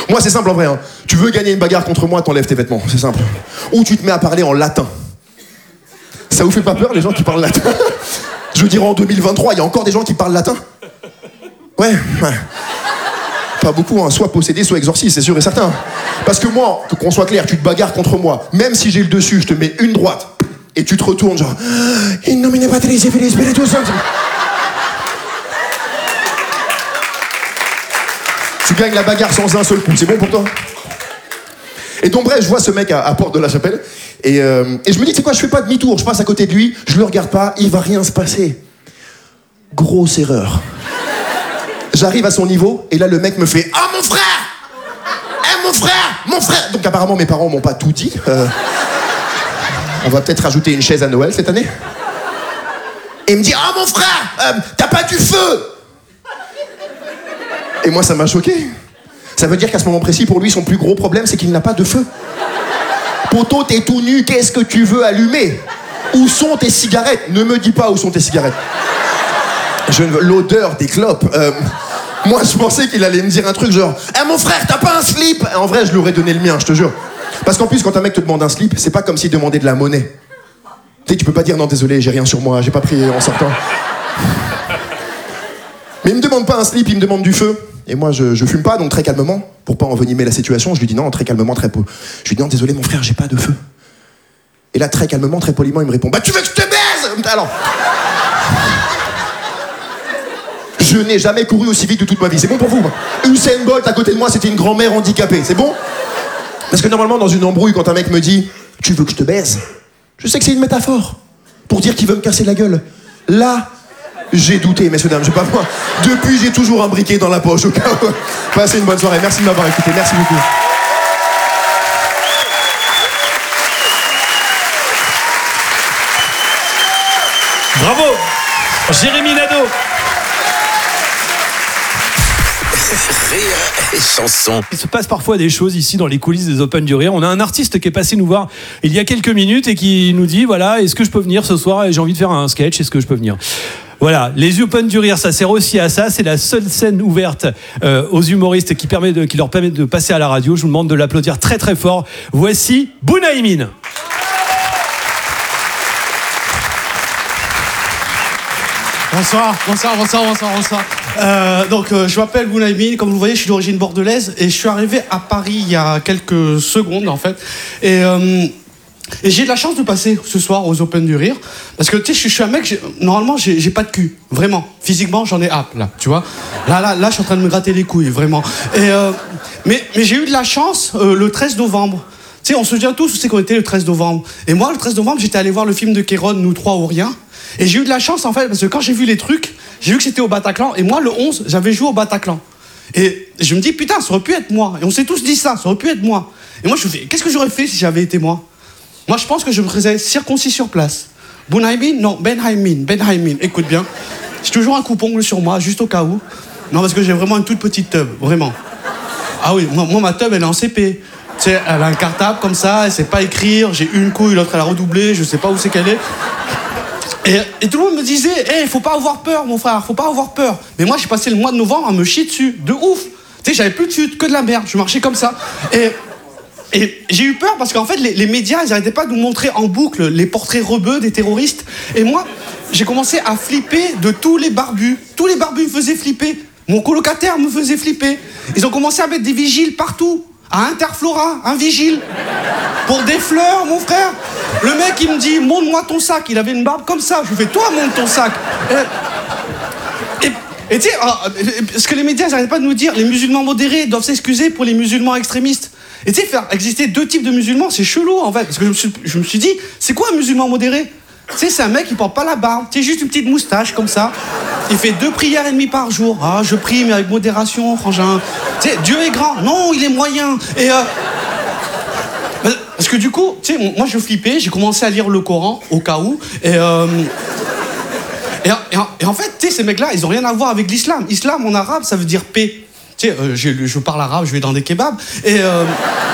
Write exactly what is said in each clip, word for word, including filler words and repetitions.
Moi, c'est simple en vrai. Hein. Tu veux gagner une bagarre contre moi, t'enlèves tes vêtements. C'est simple. Ou tu te mets à parler en latin. Ça vous fait pas peur, les gens qui parlent latin? Je veux dire, en deux mille vingt-trois, il y a encore des gens qui parlent latin? Ouais, ouais. Pas beaucoup, hein. Soit possédé, soit exorciste, c'est sûr et certain. Parce que moi, qu'on soit clair, tu te bagarres contre moi. Même si j'ai le dessus, je te mets une droite. Et tu te retournes genre... In nomine Patris et Filii Spiritus Sancti. Tu gagnes la bagarre sans un seul coup, c'est bon pour toi? Et donc bref, je vois ce mec à, à Porte de la Chapelle, et, euh, et je me dis, tu sais quoi, je fais pas demi-tour, je passe à côté de lui, je le regarde pas, il va rien se passer. Grosse erreur. J'arrive à son niveau, et là le mec me fait « Ah, mon frère! Eh, mon frère! Mon frère !» Donc apparemment mes parents m'ont pas tout dit. Euh, on va peut-être rajouter une chaise à Noël cette année. Et il me dit « Ah, mon frère! Euh, t'as pas du feu !» Et moi, ça m'a choqué. Ça veut dire qu'à ce moment précis, pour lui, son plus gros problème, c'est qu'il n'a pas de feu. Poto, t'es tout nu, qu'est-ce que tu veux allumer? Où sont tes cigarettes? Ne me dis pas où sont tes cigarettes. Je ne veux... L'odeur des clopes. Euh, moi, je pensais qu'il allait me dire un truc genre « Eh, mon frère, t'as pas un slip ?» En vrai, je lui aurais donné le mien, je te jure. Parce qu'en plus, quand un mec te demande un slip, c'est pas comme s'il demandait de la monnaie. Tu sais, tu peux pas dire « Non, désolé, j'ai rien sur moi, j'ai pas pris en sortant. » Mais il me demande pas un slip, il me demande du feu. Et moi, je, je fume pas, donc très calmement, pour pas envenimer la situation, je lui dis non, très calmement, très peu. Je lui dis non, désolé, mon frère, j'ai pas de feu. Et là, très calmement, très poliment, il me répond, bah tu veux que je te baise? Alors. Je n'ai jamais couru aussi vite de toute ma vie, c'est bon pour vous? Usain Bolt à côté de moi, c'était une grand-mère handicapée, c'est bon? Parce que normalement, dans une embrouille, quand un mec me dit, tu veux que je te baise? Je sais que c'est une métaphore, pour dire qu'il veut me casser la gueule. Là, j'ai douté, messieurs, dames, je sais pas moi. Depuis, j'ai toujours un briquet dans la poche, au cas où. Passez une bonne soirée, merci de m'avoir écouté, merci beaucoup. Bravo, Jérémy Nadeau. Rire et chanson. Il se passe parfois des choses ici dans les coulisses des Open du Rire. On a un artiste qui est passé nous voir il y a quelques minutes et qui nous dit, voilà, est-ce que je peux venir ce soir? J'ai envie de faire un sketch, est-ce que je peux venir? Voilà, les Open du Rire, ça sert aussi à ça. C'est la seule scène ouverte euh, aux humoristes qui, permet de, qui leur permet de passer à la radio. Je vous demande de l'applaudir très très fort. Voici Bounaïmin. Bonsoir, bonsoir, bonsoir, bonsoir, bonsoir. Euh, donc, euh, je m'appelle Bounaïmin. Comme vous le voyez, je suis d'origine bordelaise et je suis arrivé à Paris il y a quelques secondes, en fait. Et, euh, et j'ai de la chance de passer ce soir aux Open du Rire. Parce que, tu sais, je, je suis un mec, j'ai, normalement, j'ai, j'ai pas de cul. Vraiment. Physiquement, j'en ai hâte, là, tu vois. Là, là, là, je suis en train de me gratter les couilles, vraiment. Et, euh, mais, mais j'ai eu de la chance euh, le treize novembre. Tu sais, on se souvient tous où c'est qu'on était le treize novembre. Et moi, le treize novembre, j'étais allé voir le film de Kéron, Nous trois ou rien. Et j'ai eu de la chance, en fait, parce que quand j'ai vu les trucs, j'ai vu que c'était au Bataclan. Et moi, le onze, j'avais joué au Bataclan. Et je me dis, putain, ça aurait pu être moi. Et on s'est tous dit ça, ça aurait pu être moi. Et moi, je me fais, qu'est-ce que j'aurais fait si j'avais été moi? Moi, je pense que je me serais circoncis sur place. Bounaïmin? Non, Benhaimin, Benhaimin. Écoute bien. J'ai toujours un coupe-ongle sur moi, juste au cas où. Non, parce que j'ai vraiment une toute petite teub, vraiment. Ah oui, moi, moi ma teub, elle est en C P. Tu sais, elle a un cartable comme ça, elle sait pas écrire. J'ai une couille, l'autre, elle a redoublé, je sais pas où c'est qu'elle est. Et, et tout le monde me disait, hé, hey, faut pas avoir peur, mon frère, faut pas avoir peur. Mais moi, j'ai passé le mois de novembre à me chier dessus, de ouf. Tu sais, j'avais plus de chute, que de la merde, je marchais comme ça. Et, et j'ai eu peur parce qu'en fait, les, les médias, ils arrêtaient pas de nous montrer en boucle les portraits rebeux des terroristes. Et moi, j'ai commencé à flipper de tous les barbus. Tous les barbus me faisaient flipper. Mon colocataire me faisait flipper. Ils ont commencé à mettre des vigiles partout. À Interflora, un vigile. Pour des fleurs, mon frère. Le mec, il me dit, montre-moi ton sac. Il avait une barbe comme ça. Je lui fais, toi, montre ton sac. Et, et, et tu sais, ce que les médias n'arrêtent pas de nous dire, les musulmans modérés doivent s'excuser pour les musulmans extrémistes. Et tu sais, faire exister deux types de musulmans, c'est chelou, en fait. Parce que je me suis, je me suis dit, c'est quoi un musulman modéré? Tu sais, c'est un mec qui porte pas la barbe. Tu sais, juste une petite moustache, comme ça. Il fait deux prières et demie par jour. Ah, je prie, mais avec modération, frangin. Tu sais, Dieu est grand. Non, il est moyen. Et euh... Parce que du coup, tu sais, moi je flippais, j'ai commencé à lire le Coran, au cas où. Et, euh... et, et, et en fait, tu sais, ces mecs-là, ils ont rien à voir avec l'islam. Islam, en arabe, ça veut dire paix. Tu sais, euh, je parle arabe, je vais dans des kebabs. Et... Euh...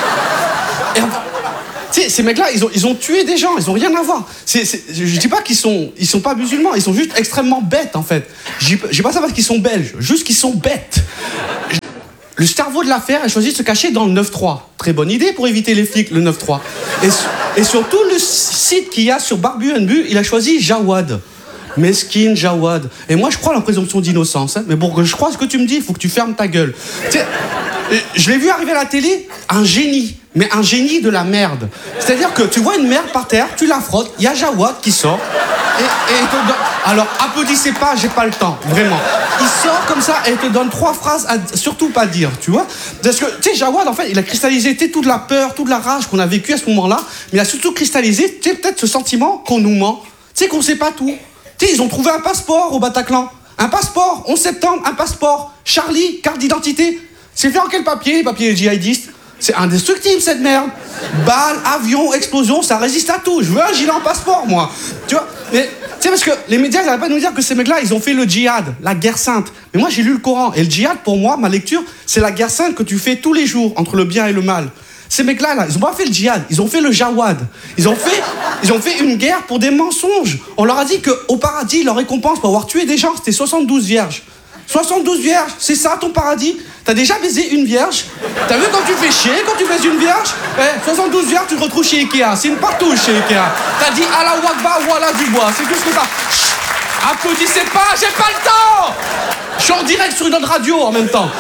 et tu sais, ces mecs-là, ils ont, ils ont tué des gens, ils ont rien à voir. C'est, c'est, je dis pas qu'ils sont, ils sont pas musulmans, ils sont juste extrêmement bêtes, en fait. Je dis pas ça parce qu'ils sont belges, juste qu'ils sont bêtes. le cerveau de l'affaire a choisi de se cacher dans le neuf trois. Très bonne idée pour éviter les flics, le neuf trois. Et, et surtout, le site qu'il y a sur Barbu and Bu, il a choisi Jawad. Mesquine Jawad. Et moi, je crois à la présomption d'innocence. Hein. Mais pour que je croie ce que tu me dis, il faut que tu fermes ta gueule. T'sais, je l'ai vu arriver à la télé, un génie. Mais un génie de la merde. C'est-à-dire que tu vois une merde par terre, tu la frottes, il y a Jawad qui sort. Et, et il te donne... Alors, applaudissez pas, j'ai pas le temps, vraiment. Il sort comme ça et il te donne trois phrases à surtout pas dire, tu vois. Parce que, tu sais, Jawad, en fait, il a cristallisé toute la peur, toute la rage qu'on a vécue à ce moment-là, mais il a surtout cristallisé, tu sais, peut-être ce sentiment qu'on nous ment. Tu sais, qu'on sait pas tout. Tu sais, ils ont trouvé un passeport au Bataclan. Un passeport, onze septembre, un passeport. Charlie, carte d'identité. C'est fait en quel papier, les papiers djihadistes? C'est indestructible, cette merde. Balles, avions, explosions, ça résiste à tout. Je veux un gilet en passeport, moi. Tu vois? Mais, tu sais, parce que les médias, ils n'arrêtent pas de nous dire que ces mecs-là, ils ont fait le djihad, la guerre sainte. Mais moi, j'ai lu le Coran. Et le djihad, pour moi, ma lecture, c'est la guerre sainte que tu fais tous les jours entre le bien et le mal. Ces mecs-là, là, ils ont pas fait le djihad, ils ont fait le Jawad. Ils ont fait, ils ont fait une guerre pour des mensonges. On leur a dit qu'au paradis, leur récompense pour avoir tué des gens, c'était soixante-douze vierges. soixante-douze vierges, c'est ça ton paradis? T'as déjà baisé une vierge? T'as vu quand tu fais chier, quand tu baises une vierge? Eh, soixante-douze vierges, tu te retrouves chez Ikea. C'est une partouche chez Ikea. T'as dit Allah Wakba, voilà du bois. C'est tout ce que t'as. Chut, applaudissez pas, j'ai pas le temps! Je suis en direct sur une autre radio en même temps.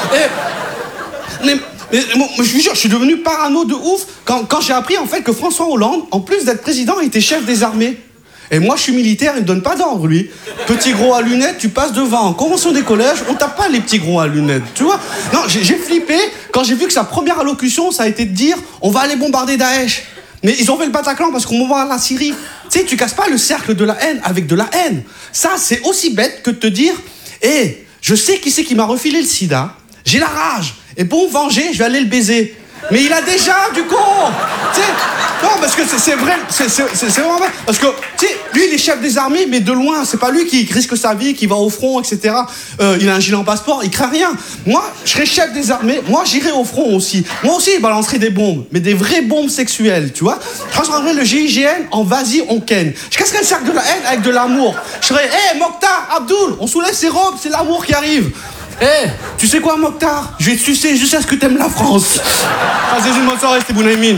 Et, mais, mais, moi, je vous jure, je suis devenu parano de ouf quand, quand j'ai appris en fait que François Hollande, en plus d'être président, était chef des armées. Et moi, je suis militaire, il me donne pas d'ordre, lui. Petit gros à lunettes, tu passes devant. En convention des collèges, on tape pas les petits gros à lunettes, tu vois. Non, j'ai, j'ai flippé quand j'ai vu que sa première allocution, ça a été de dire « On va aller bombarder Daesh ». Mais ils ont fait le Bataclan parce qu'on bombarde la Syrie. Tu sais, tu casses pas le cercle de la haine avec de la haine. Ça, c'est aussi bête que de te dire « Hé, hey, je sais qui c'est qui m'a refilé le sida, j'ai la rage, et pour me venger, je vais aller le baiser. » Mais il a déjà, du con. Tu sais, non, parce que c'est, c'est vrai, c'est, c'est, c'est vraiment vrai. Parce que, tu sais, lui, il est chef des armées, mais de loin, c'est pas lui qui risque sa vie, qui va au front, et cetera. Euh, il a un gilet en passeport, il craint rien. Moi, je serais chef des armées, moi, j'irais au front aussi. Moi aussi, je balancerais des bombes, mais des vraies bombes sexuelles, tu vois. Je transformerais le G I G N en vas-y, on ken. Je casserais le cercle de la haine avec de l'amour. Je serais, hé, hey, Mokhtar, Abdoul, on soulève ses robes, c'est l'amour qui arrive. Eh, hey, tu sais quoi, Mokhtar? Je vais te sucer jusqu'à ce que t'aimes la France. Passez une bonne soirée, c'était Bounaïmin.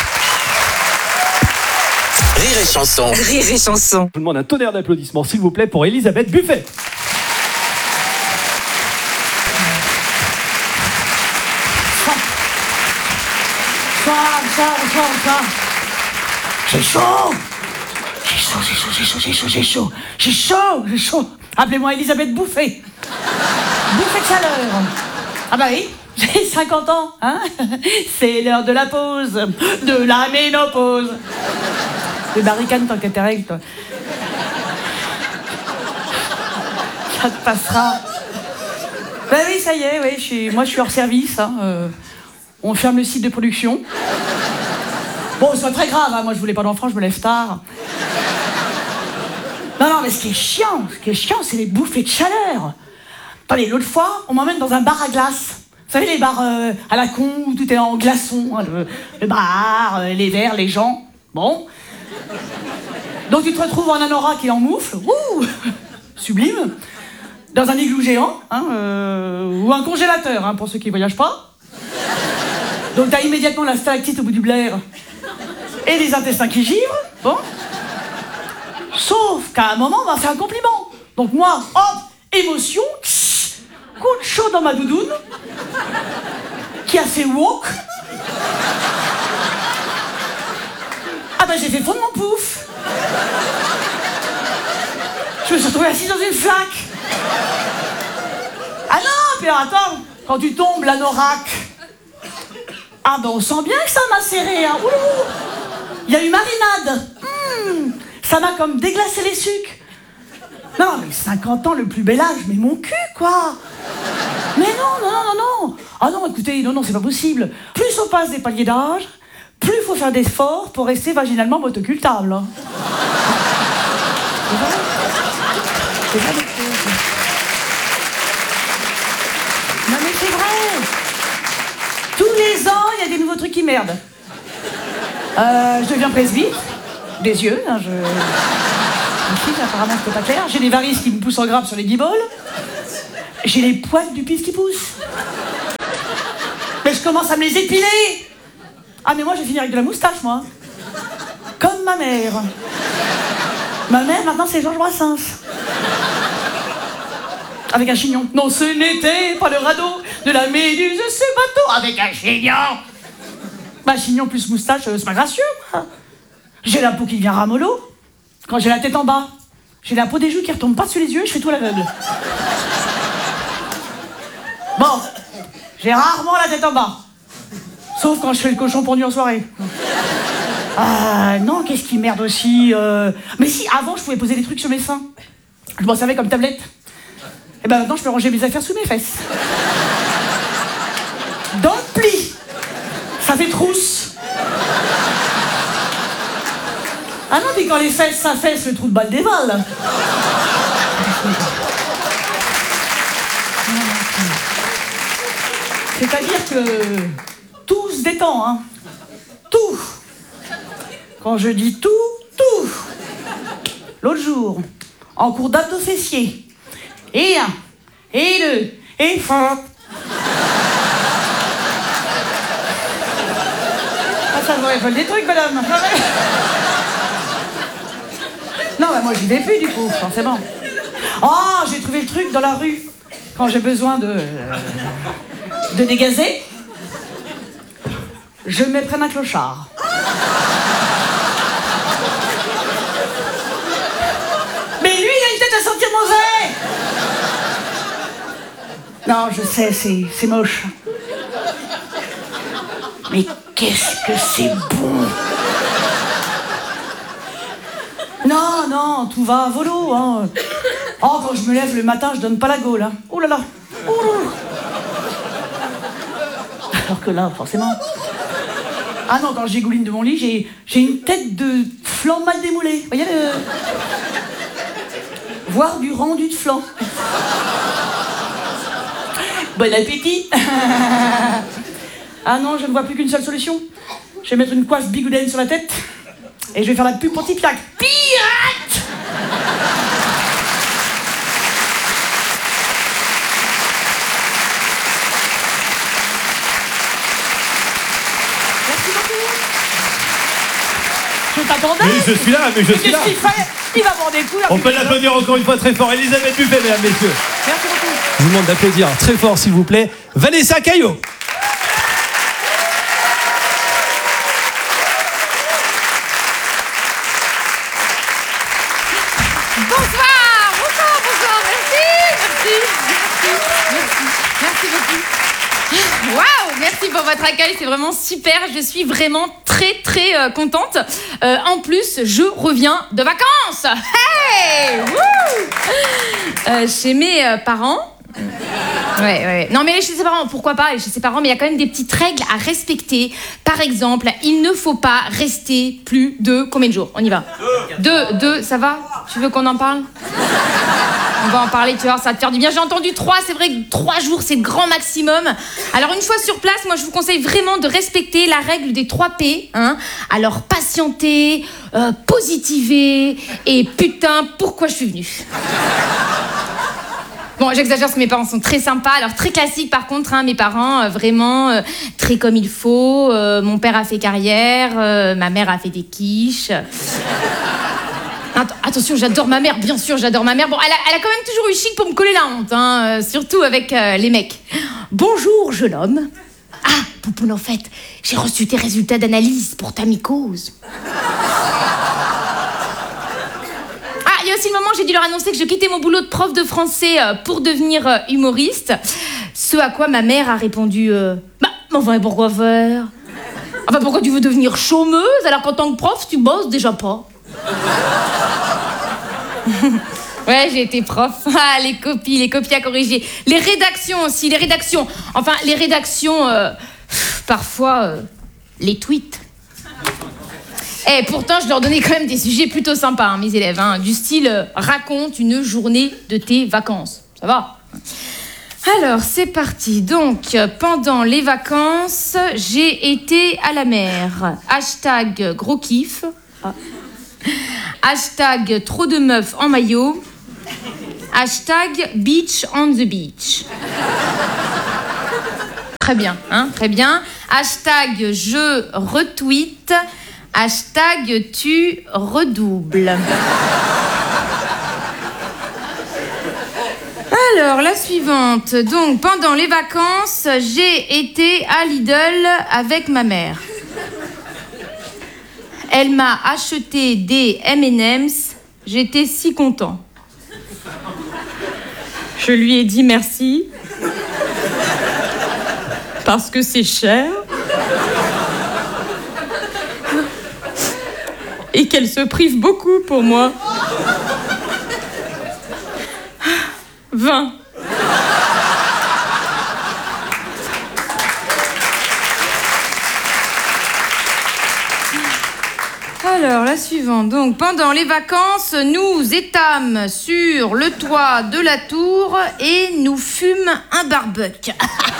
Rire et chanson. Rire et chanson. Je vous demande un tonnerre d'applaudissements, s'il vous plaît, pour Elisabeth Buffet. Bonsoir, bonsoir, bonsoir, bonsoir. J'ai chaud. J'ai chaud, j'ai chaud, j'ai chaud, j'ai chaud, j'ai chaud. J'ai chaud, j'ai chaud. Appelez-moi Elisabeth Buffet. Bouffée de chaleur. Ah bah oui, j'ai cinquante ans, hein. C'est l'heure de la pause, de la ménopause. De barricade tant que t'es règle, toi. Ça te passera. Bah oui, ça y est, oui, je suis, moi je suis hors service. Hein, euh, on ferme le site de production. Bon, c'est pas très grave, hein, moi je voulais pas d'enfant, je me lève tard. Non, non, mais ce qui est chiant, ce qui est chiant, c'est les bouffées de chaleur. Attendez, l'autre fois, on m'emmène dans un bar à glace. Vous savez, les bars euh, à la con, où tout est en glaçon, hein, le, le bar, euh, les verres, les gens. Bon. Donc tu te retrouves en anorak et en moufle, ouh, sublime, dans un igloo géant, hein, euh, ou un congélateur, hein, pour ceux qui voyagent pas. Donc t'as immédiatement la stalactite au bout du blaire et les intestins qui givrent, bon. Sauf qu'à un moment, on m'a fait un compliment. Donc moi, hop, émotion, coup de chaud dans ma doudoune, qui a fait wok. Ah ben j'ai fait fondre mon pouf. Je me suis retrouvée assise dans une flaque. Ah non, puis alors attends, quand tu tombes, l'anorak. Ah ben on sent bien que ça m'a serré, hein. Ouh, il y a eu marinade. Mmh, ça m'a comme déglacé les sucres. Non, mais cinquante ans, le plus bel âge, mais mon cul, quoi. Mais non, non, non, non, non. Ah non, écoutez, non, non, c'est pas possible. Plus on passe des paliers d'âge, plus il faut faire d'efforts pour rester vaginalement motocultable. Hein. C'est vrai. C'est vrai, non, mais c'est vrai. Tous les ans, il y a des nouveaux trucs qui merdent. Euh, je deviens presbyte. Des yeux, hein, je... Ici, apparemment, c'était pas clair. J'ai des varices qui me poussent en grappe sur les guibolles. J'ai les poils du pif qui poussent. Mais je commence à me les épiler. Ah, mais moi, je vais finir avec de la moustache, moi. Comme ma mère. Ma mère, maintenant, c'est Georges Brassens. Avec un chignon. Non, ce n'était pas le radeau de la méduse, ce bateau avec un chignon. Bah, chignon plus moustache, c'est pas gracieux, moi. J'ai la peau qui devient ramollo. Quand j'ai la tête en bas, j'ai la peau des joues qui retombe pas sur les yeux et je fais tout à l'aveugle. Bon, j'ai rarement la tête en bas. Sauf quand je fais le cochon pendu en soirée. Ah non, qu'est-ce qui merde aussi euh... Mais si, avant, je pouvais poser des trucs sur mes seins. Je m'en servais comme tablette. Et ben maintenant, je peux ranger mes affaires sous mes fesses. Dans le pli. Ça fait trousse. Ah non, mais quand les fesses s'affaissent, le trou de balle dévale. C'est-à-dire que tout se détend, hein. Tout. Quand je dis tout, tout. L'autre jour, en cours d'abdos fessiers. Et un, et deux, et fort. Ah, ça devrait faire des trucs, madame. Non, bah moi j'y vais plus du coup, forcément. Oh, j'ai trouvé le truc dans la rue. Quand j'ai besoin de... de dégazer, je me prenne un clochard. Mais lui, il a une tête à sentir mauvais. Non, je sais, c'est, c'est moche. Mais qu'est-ce que c'est bon. Non, non, tout va à volo, hein. Oh, quand je me lève le matin, je donne pas la gaule, hein. Oh là là. Oh là là. Alors que là, forcément... Ah non, quand je dégouline de mon lit, j'ai, j'ai une tête de flan mal démoulé. Vous voyez le... Voire du rendu de flan. Bon appétit. Ah non, je ne vois plus qu'une seule solution. Je vais mettre une coiffe bigoudène sur la tête et je vais faire la pub pour Tipiac. Pirate. Merci beaucoup. Je t'attendais. Mais je suis là, mais je suis là. Qu'est-ce qu'il fait? Il va avoir des coups. On peut l'applaudir encore une fois très fort. Elisabeth Buffet, mesdames, messieurs. Merci beaucoup. Je vous demande d'applaudir très fort, s'il vous plaît, Vanessa Caillot. Bonsoir, bonsoir, bonsoir, merci, merci, merci, merci, merci beaucoup. Waouh, merci pour votre accueil, c'est vraiment super, je suis vraiment très très euh, contente. Euh, en plus, je reviens de vacances. Hey, wouh, euh, chez mes euh, parents. Ouais, ouais. Non, mais aller chez ses parents, pourquoi pas aller chez ses parents, mais il y a quand même des petites règles à respecter. Par exemple, il ne faut pas rester plus de combien de jours? On y va. Deux. Deux, ça va? Tu veux qu'on en parle? On va en parler, tu vois, ça va te faire du bien. J'ai entendu trois, c'est vrai que trois jours, c'est le grand maximum. Alors, une fois sur place, moi, je vous conseille vraiment de respecter la règle des trois P. Hein. Alors, patienter, euh, positiver et putain, pourquoi je suis venue? Bon, j'exagère parce que mes parents sont très sympas. Alors, très classique par contre, hein, mes parents, euh, vraiment euh, très comme il faut. Euh, mon père a fait carrière, euh, ma mère a fait des quiches. Att- attention, j'adore ma mère, bien sûr, j'adore ma mère. Bon, elle a, elle a quand même toujours eu chic pour me coller la honte, hein, euh, surtout avec euh, les mecs. Bonjour, jeune homme. Ah, Poupoune, en fait, j'ai reçu tes résultats d'analyse pour ta mycose. Il y a aussi le moment où j'ai dû leur annoncer que je quittais mon boulot de prof de français pour devenir humoriste. Ce à quoi ma mère a répondu euh, Bah, enfin, pourquoi faire? Enfin, pourquoi tu veux devenir chômeuse alors qu'en tant que prof, tu bosses déjà pas? Ouais, j'ai été prof. Ah, les copies, les copies à corriger. Les rédactions aussi, les rédactions. Enfin, les rédactions, euh, parfois, euh, les tweets. Et eh, pourtant, je leur donnais quand même des sujets plutôt sympas, hein, mes élèves, hein, du style euh, « Raconte une journée de tes vacances ». Ça va? Alors, c'est parti. Donc, euh, pendant les vacances, j'ai été à la mer. Hashtag gros kiff. Ah. Hashtag trop de meufs en maillot. Hashtag beach on the beach. très bien, hein, très bien. Hashtag je retweet. Hashtag tu redoubles. Alors, la suivante. Donc, pendant les vacances, j'ai été à Lidl avec ma mère. Elle m'a acheté des M and M's. J'étais si content. Je lui ai dit merci. Parce que c'est cher. Et qu'elle se prive beaucoup pour moi. vingt. Alors, la suivante. Donc, pendant les vacances, nous étâmes sur le toit de la tour et nous fûmes un barbecue.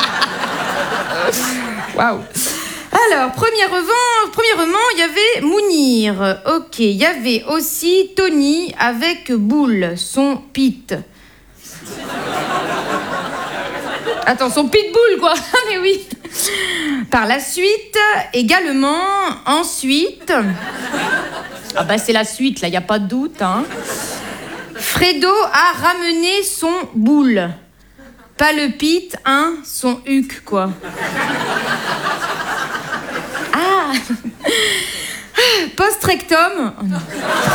Waouh. Alors, premièrement, premièrement, il y avait Mounir. Ok, il y avait aussi Tony avec Boule, son pit. Attends, son pitbull, quoi. Mais oui. Par la suite, également, ensuite... Ah bah c'est la suite, là, il n'y a pas de doute, hein. Fredo a ramené son boule. Pas le pit, hein, son huc, quoi. Ah. Post-rectum. Oh non.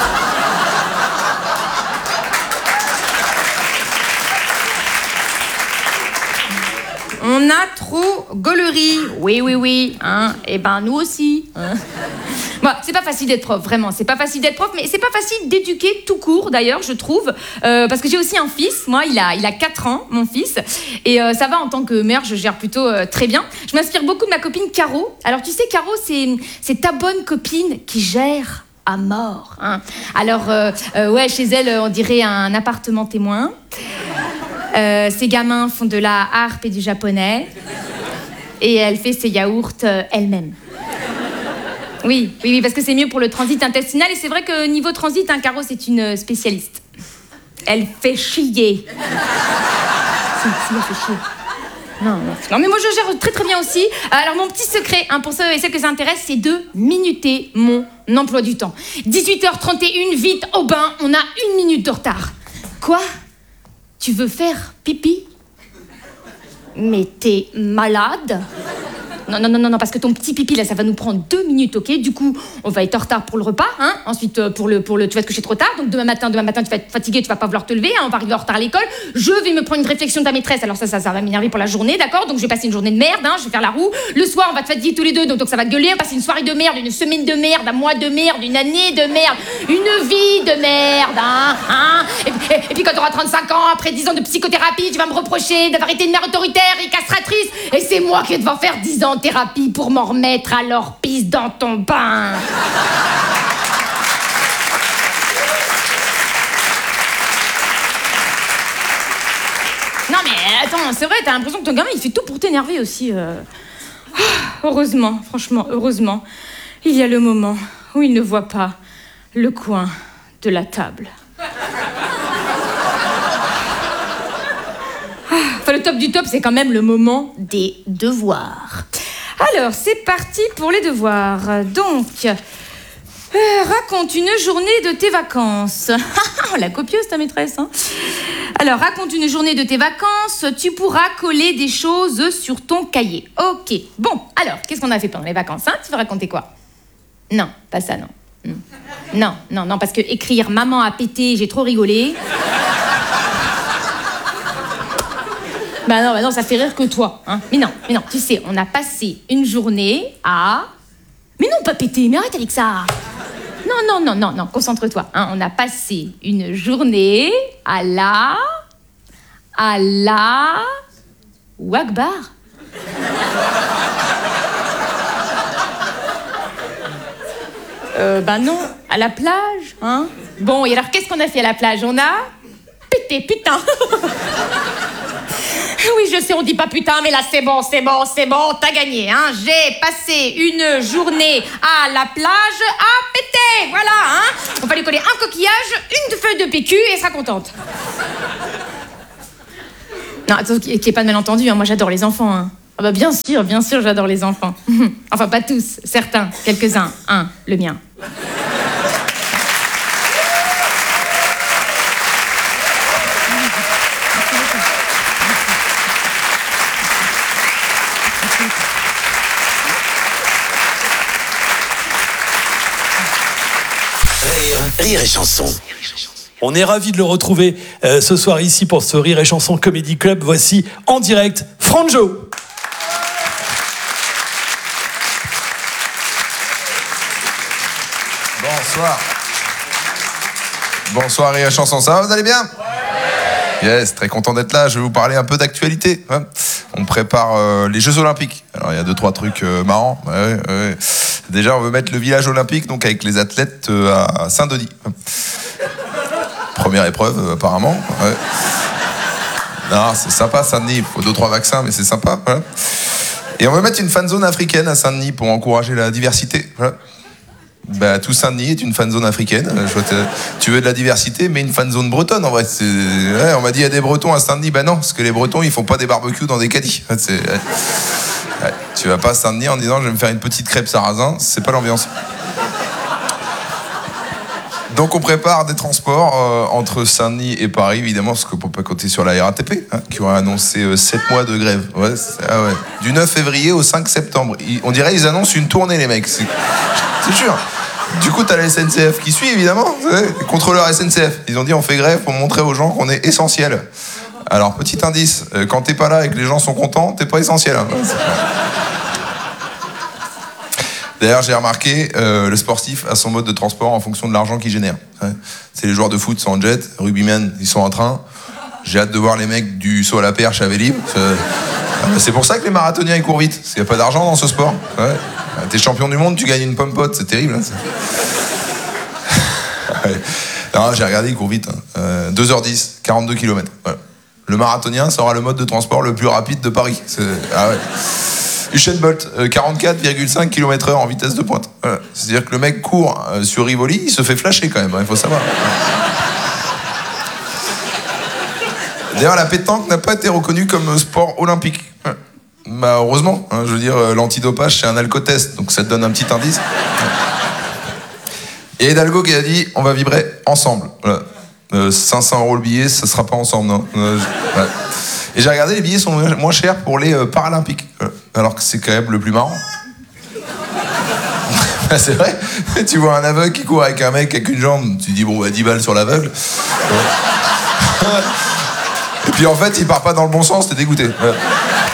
On a trop gaulerie. Oui, oui, oui. Hein. Eh ben, nous aussi. Hein. Bon, c'est pas facile d'être prof, vraiment. C'est pas facile d'être prof, mais c'est pas facile d'éduquer tout court, d'ailleurs, je trouve. Euh, parce que j'ai aussi un fils. Moi, il a, il a quatre ans, mon fils. Et euh, ça va, en tant que mère, je gère plutôt euh, très bien. Je m'inspire beaucoup de ma copine Caro. Alors, tu sais, Caro, c'est, c'est ta bonne copine qui gère à mort. Hein. Alors, euh, euh, ouais, chez elle, on dirait un appartement témoin. Euh, ses gamins font de la harpe et du japonais. Et elle fait ses yaourts euh, elle-même. Oui, oui, oui, parce que c'est mieux pour le transit intestinal. Et c'est vrai que niveau transit, hein, Caro, c'est une spécialiste. Elle fait chier. Si, si, elle fait chier. Non, non, non, mais moi, je gère très, très bien aussi. Alors, mon petit secret, hein, pour ceux et celles que ça intéresse, c'est de minuter mon emploi du temps. dix-huit heures trente et une, vite, au bain, on a une minute de retard. Quoi ? Tu veux faire pipi ? Mais t'es malade ? Non, non, non, non, non, parce que ton petit pipi, là, ça va nous prendre deux minutes, ok ? Du coup, on va être en retard pour le repas, hein ? Ensuite, euh, pour le, pour le, tu vas te coucher trop tard, donc demain matin, demain matin, tu vas être fatigué, tu vas pas vouloir te lever, hein, on va arriver en retard à l'école. Je vais me prendre une réflexion de ta maîtresse, alors ça, ça, ça va m'énerver pour la journée, d'accord ? Donc je vais passer une journée de merde, hein, je vais faire la roue. Le soir, on va te fatiguer tous les deux, donc, donc ça va gueuler, on va passer une soirée de merde, une semaine de merde, un mois de merde, une année de merde, une vie de merde, hein, hein ? Et, et, et puis quand tu auras trente-cinq ans, après dix ans de psychothérapie, tu vas me reprocher d'avoir été une mère autoritaire et castratrice, et c'est moi qui vais devoir faire dix ans de thérapie pour m'en remettre, alors pisse dans ton bain. Non mais attends, c'est vrai, t'as l'impression que ton gamin il fait tout pour t'énerver aussi. Euh... Oh, heureusement, franchement, heureusement, il y a le moment où il ne voit pas le coin de la table. Enfin, le top du top, c'est quand même le moment des devoirs. Alors, c'est parti pour les devoirs. Donc, euh, raconte une journée de tes vacances. La copieuse, ta maîtresse, hein. Alors, raconte une journée de tes vacances. Tu pourras coller des choses sur ton cahier. Ok. Bon, alors, qu'est-ce qu'on a fait pendant les vacances, hein ? Tu veux raconter quoi ? Non, pas ça, non. Non, non, non, parce que écrire « Maman a pété, j'ai trop rigolé ». Bah non, bah non, ça fait rire que toi, hein. Mais non, mais non, tu sais, on a passé une journée à... Mais non, pas péter, mais arrête avec ça. Non, non, non, non, non, concentre-toi, hein. On a passé une journée à la... À la... Wagbar. Euh, bah non, à la plage, hein. Bon, et alors, qu'est-ce qu'on a fait à la plage ? On a... pété, putain. Oui, je sais, on dit pas putain, mais là, c'est bon, c'est bon, c'est bon, t'as gagné, hein. J'ai passé une journée à la plage à péter, voilà, hein. On va lui coller un coquillage, une feuille de P Q et elle sera contente. Non, attends, qu'il n'y ait pas de malentendu, hein. Moi, j'adore les enfants, hein. Ah bah bien sûr, bien sûr, j'adore les enfants. Enfin, pas tous, certains, quelques-uns. Un, le mien. Rire, rire et chanson. On est ravis de le retrouver euh, ce soir ici pour ce Rire et Chanson Comedy Club. Voici en direct Franjo. Bonsoir. Bonsoir Rire et Chanson, ça va, vous allez bien ? Yes, très content d'être là. Je vais vous parler un peu d'actualité. Hein. On prépare euh, les Jeux Olympiques. Alors il y a deux trois trucs euh, marrants. Ouais, ouais. Déjà, on veut mettre le village olympique, donc avec les athlètes euh, à Saint-Denis. Première épreuve, euh, apparemment. Ouais. Non, c'est sympa Saint-Denis. Il faut deux trois vaccins, mais c'est sympa. Voilà. Et on veut mettre une fan zone africaine à Saint-Denis pour encourager la diversité. Voilà. Bah, tout Saint-Denis est une fan zone africaine. Je vois, tu veux de la diversité, mais une fan zone bretonne en vrai. C'est... Ouais, on m'a dit il y a des Bretons à Saint-Denis. Bah non, parce que les Bretons ils font pas des barbecues dans des caddies. C'est... Ouais. Ouais. Tu vas pas à Saint-Denis en disant je vais me faire une petite crêpe sarrasin, c'est pas l'ambiance. Donc on prépare des transports euh, entre Saint-Denis et Paris, évidemment, parce qu'on peut pas compter sur la R A T P, hein, qui aurait annoncé euh, sept mois de grève. Ouais, ah ouais. Du neuf février au cinq septembre. Ils, on dirait ils annoncent une tournée, les mecs. C'est, c'est sûr. Du coup, t'as la S N C F qui suit, évidemment. Les contrôleurs S N C F. Ils ont dit on fait grève pour montrer aux gens qu'on est essentiel. Alors, petit indice, euh, quand t'es pas là et que les gens sont contents, t'es pas essentiel. Hein. D'ailleurs, j'ai remarqué, euh, le sportif a son mode de transport en fonction de l'argent qu'il génère. Ouais. C'est les joueurs de foot sont en jet, rugbymen, ils sont en train. J'ai hâte de voir les mecs du saut à la perche à Vélib. C'est pour ça que les marathoniens ils courent vite, parce qu'il n'y a pas d'argent dans ce sport. Ouais. T'es champion du monde, tu gagnes une pomme-pote, c'est terrible. Hein, c'est... Ouais. Non, j'ai regardé, ils courent vite. Hein. Euh, deux heures dix, quarante-deux kilomètres. Voilà. Le marathonien sera le mode de transport le plus rapide de Paris. C'est... Ah ouais. Usain Bolt, euh, quarante-quatre virgule cinq kilomètres heure en vitesse de pointe. Voilà. C'est-à-dire que le mec court euh, sur Rivoli, il se fait flasher quand même, il hein, faut savoir. D'ailleurs, la pétanque n'a pas été reconnue comme sport olympique. Bah, heureusement, hein, je veux dire, euh, l'antidopage, c'est un alcotest, donc ça te donne un petit indice. Et Hidalgo qui a dit, on va vibrer ensemble. Voilà. Euh, cinq cents euros le billet, ça sera pas ensemble, non euh, je... ouais. Et j'ai regardé, les billets sont moins chers pour les euh, Paralympiques. Euh, alors que c'est quand même le plus marrant. Bah, c'est vrai. Tu vois un aveugle qui court avec un mec avec une jambe, tu dis, bon, bah, dix balles sur l'aveugle. Ouais. Et puis en fait, il part pas dans le bon sens, t'es dégoûté. Ouais. Ouais.